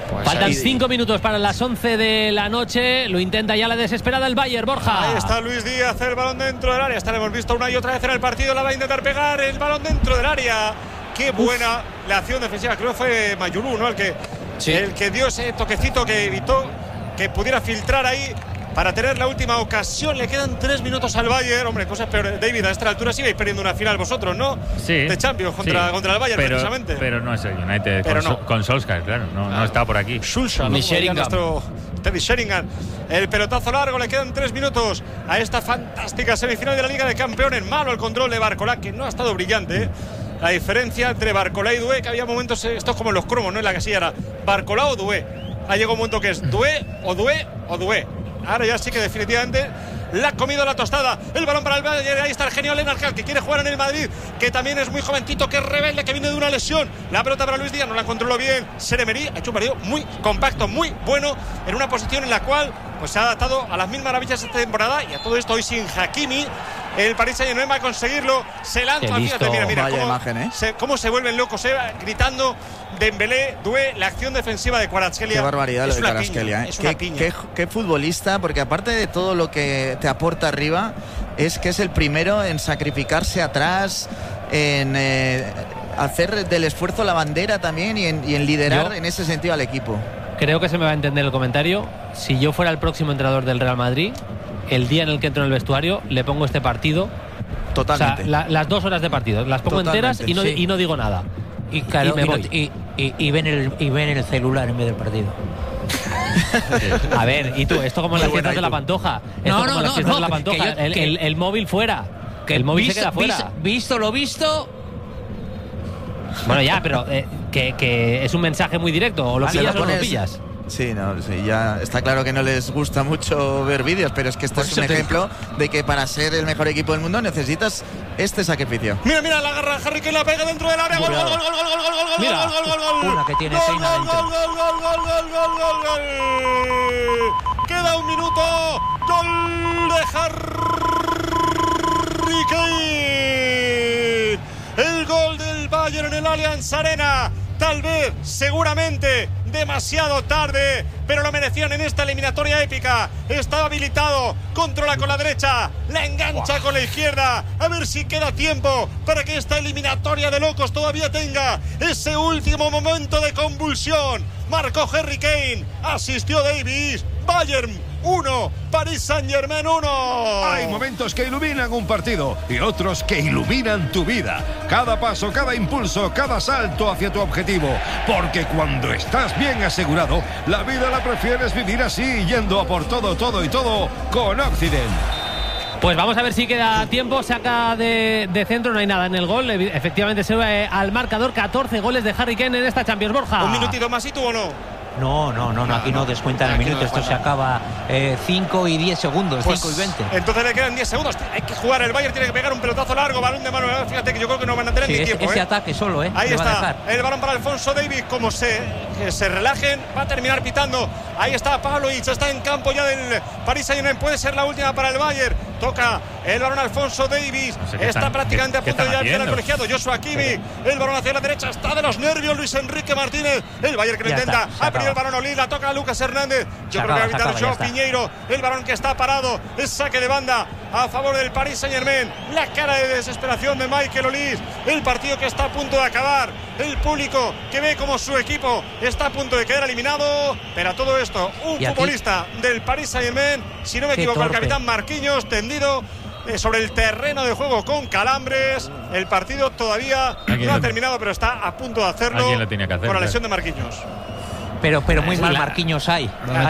Faltan 5 minutos para las 11 de la noche. Lo intenta ya la desesperada el Bayern, Borja. Ahí está Luis Díaz, el balón dentro del área. Esta la hemos visto una y otra vez en el partido. La va a intentar pegar el balón dentro del área. Qué buena la acción defensiva. Creo que fue Mayulú, ¿no? El que dio ese toquecito que evitó que pudiera filtrar ahí para tener la última ocasión. Le quedan 3 minutos al Bayern. Hombre, cosas peores. David, a esta altura sí vais perdiendo una final vosotros, ¿no? Sí. De Champions contra el Bayern, precisamente. Pero no es el United con Solskjaer, claro. No está por aquí. Schulza, ni Sheringham. Teddy Sheringham. El pelotazo largo, le quedan 3 minutos a esta fantástica semifinal de la Liga de Campeones. Malo el control de Barcola, que no ha estado brillante. La diferencia entre Barcola y Doué, que había momentos, esto es como en los cromos, ¿no? En la casilla era Barcola o Doué. Ha llegado un momento que es Doué o Doué o Doué. Ahora ya sí que definitivamente la ha comido la tostada. El balón para el Bayern. Ahí está el genio Lennart Kant, que quiere jugar en el Madrid, que también es muy jovencito, que es rebelde, que viene de una lesión. La pelota para Luis Díaz, no la controló bien. Seremeri ha hecho un partido muy compacto, muy bueno, en una posición en la cual pues se ha adaptado a las mil maravillas de esta temporada. Y a todo esto hoy sin Hakimi, el Paris Saint-Germain va a conseguirlo. Se lanza, fíjate, mira cómo se vuelven locos, gritando Dembélé, Doué, la acción defensiva de Kvaratskhelia. Qué barbaridad lo de Kvaratskhelia, Es una piña. Qué futbolista, porque aparte de todo lo que te aporta arriba, es que es el primero en sacrificarse atrás, en hacer del esfuerzo la bandera también y en liderar en ese sentido al equipo. Creo que se me va a entender el comentario. Si yo fuera el próximo entrenador del Real Madrid, el día en el que entro en el vestuario, le pongo este partido. Totalmente. O sea, las 2 horas de partido las pongo enteras y no digo nada. Y claro, y ven el celular en vez del partido. A ver, y tú, esto como en las fiestas de la Pantoja. El móvil fuera. Que el móvil se queda fuera. Visto lo visto. Bueno, ya, pero que es un mensaje muy directo. O lo pillas o no lo pillas. Sí, ya está claro que no les gusta mucho ver vídeos, pero es que este es un ejemplo de que para ser el mejor equipo del mundo necesitas este sacrificio. Mira, la agarra Harry Kane, la pega dentro del área. Gol. Una que tiene Feina dentro. Gol. Queda 1 minuto. Gol de Harry Kane. El gol del Bayern en el Allianz Arena. Tal vez, seguramente, demasiado tarde, pero lo merecían en esta eliminatoria épica. Estaba habilitado, controla con la derecha, la engancha con la izquierda. A ver si queda tiempo para que esta eliminatoria de locos todavía tenga ese último momento de convulsión. Marcó Harry Kane, asistió Davies. Bayern 1, Paris Saint-Germain 1. Hay momentos que iluminan un partido y otros que iluminan tu vida. Cada paso, cada impulso, cada salto hacia tu objetivo. Porque cuando estás bien asegurado, la vida la prefieres vivir así, yendo a por todo con Occident. Pues vamos a ver si queda tiempo. Saca de centro, no hay nada en el gol. Efectivamente se ve al marcador. 14 goles de Harry Kane en esta Champions, Borja. Un minutito más y tú o no. No, aquí no descuentan el minuto. Esto se acaba 5 y 10 segundos, pues 5 y 20. Entonces le quedan 10 segundos. Hay que jugar. El Bayern tiene que pegar un pelotazo largo, balón de mano. Fíjate que yo creo que no van a tener ni tiempo. Ese ataque solo, Ahí está el balón para Alphonso Davies. Como se relajen, va a terminar pitando. Ahí está Pavlovic, está en campo ya del Paris Saint-Germain. Puede ser la última para el Bayern. Toca el balón Alphonso Davies. Está prácticamente a punto de llegar al colegiado. Joshua Kimmich. El balón hacia la derecha. Está de los nervios Luis Enrique Martínez. El Bayern que lo intenta. Ha perdido el balón Olís. La toca a Lucas Hernández. Yo creo que va a evitar Joao Piñeiro. El balón que está parado. Es saque de banda a favor del Paris Saint-Germain. La cara de desesperación de Michael Olís. El partido que está a punto de acabar. El público que ve como su equipo está a punto de quedar eliminado. Pero a todo esto, un futbolista del Paris Saint-Germain, si no me equivoco, el capitán Marquinhos, tendido sobre el terreno de juego con calambres. El partido todavía no ha terminado, pero está a punto de hacerlo por la lesión de Marquinhos. Pero muy mal Marquinhos ha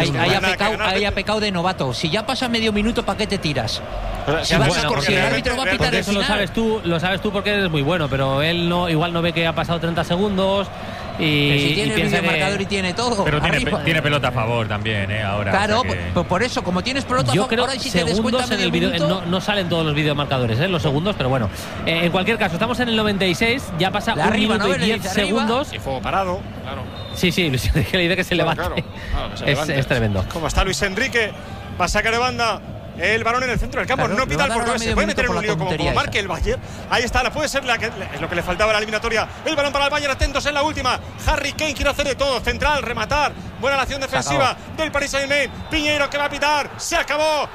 pecado de novato. Si ya pasa medio minuto, ¿para qué te tiras? Si el árbitro va a pitar el final. Lo sabes tú porque eres muy bueno, pero él igual no ve que ha pasado 30 segundos. Y tiene el videomarcador y tiene todo. Pero tiene pelota a favor también, ahora. Claro, pues por eso, como tienes pelota a favor, ahora sí te descuentan en el video. No salen todos los videomarcadores, los segundos, pero bueno. En cualquier caso, estamos en el 96, ya pasa un minuto y 10 segundos. Y fuego parado, claro. Sí, Luis Enrique le dice que se levante. Claro, es tremendo. Como está Luis Enrique, va a sacar de banda el balón en el centro del campo. Claro, no pita el portugués. Se puede meter en un lío como marque el Bayern. Ahí está, puede ser es lo que le faltaba a la eliminatoria. El balón para el Bayern, atentos en la última. Harry Kane quiere hacer de todo, central, rematar. Buena la acción defensiva del Paris Saint-Germain. Piñeiro que va a pitar. Se acabó.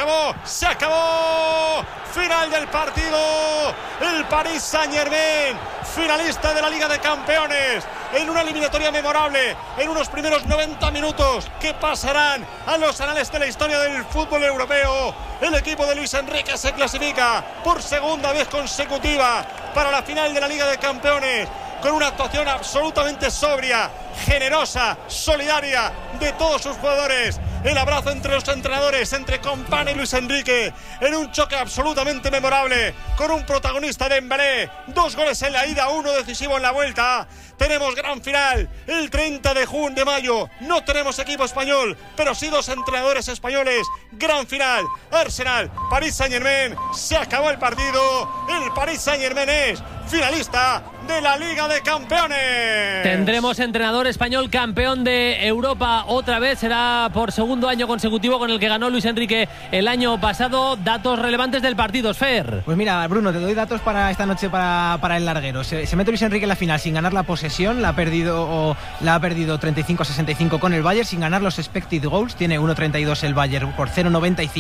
Final del partido. El Paris Saint-Germain, finalista de la Liga de Campeones, en una eliminatoria memorable, en unos primeros 90 minutos que pasarán a los anales de la historia del fútbol europeo. El equipo de Luis Enrique se clasifica por segunda vez consecutiva para la final de la Liga de Campeones, con una actuación absolutamente sobria, generosa, solidaria de todos sus jugadores. El abrazo entre los entrenadores, entre Kompany y Luis Enrique, en un choque absolutamente memorable, con un protagonista Dembélé, 2 goles en la ida, 1 decisivo en la vuelta. Tenemos gran final el 30 de mayo. No tenemos equipo español, pero sí 2 entrenadores españoles. Gran final, Arsenal, Paris Saint-Germain. Se acabó el partido. El Paris Saint-Germain es finalista de la Liga de Campeones. Tendremos entrenador español campeón de Europa otra vez. Será por segundo año consecutivo, con el que ganó Luis Enrique el año pasado. Datos relevantes del partido, Fer. Pues mira, Bruno, te doy datos para esta noche para el larguero. Se mete Luis Enrique en la final sin ganar la posesión. La ha perdido 35-65 con el Bayern. Sin ganar los expected goals. Tiene 1.32 el Bayern por 0.95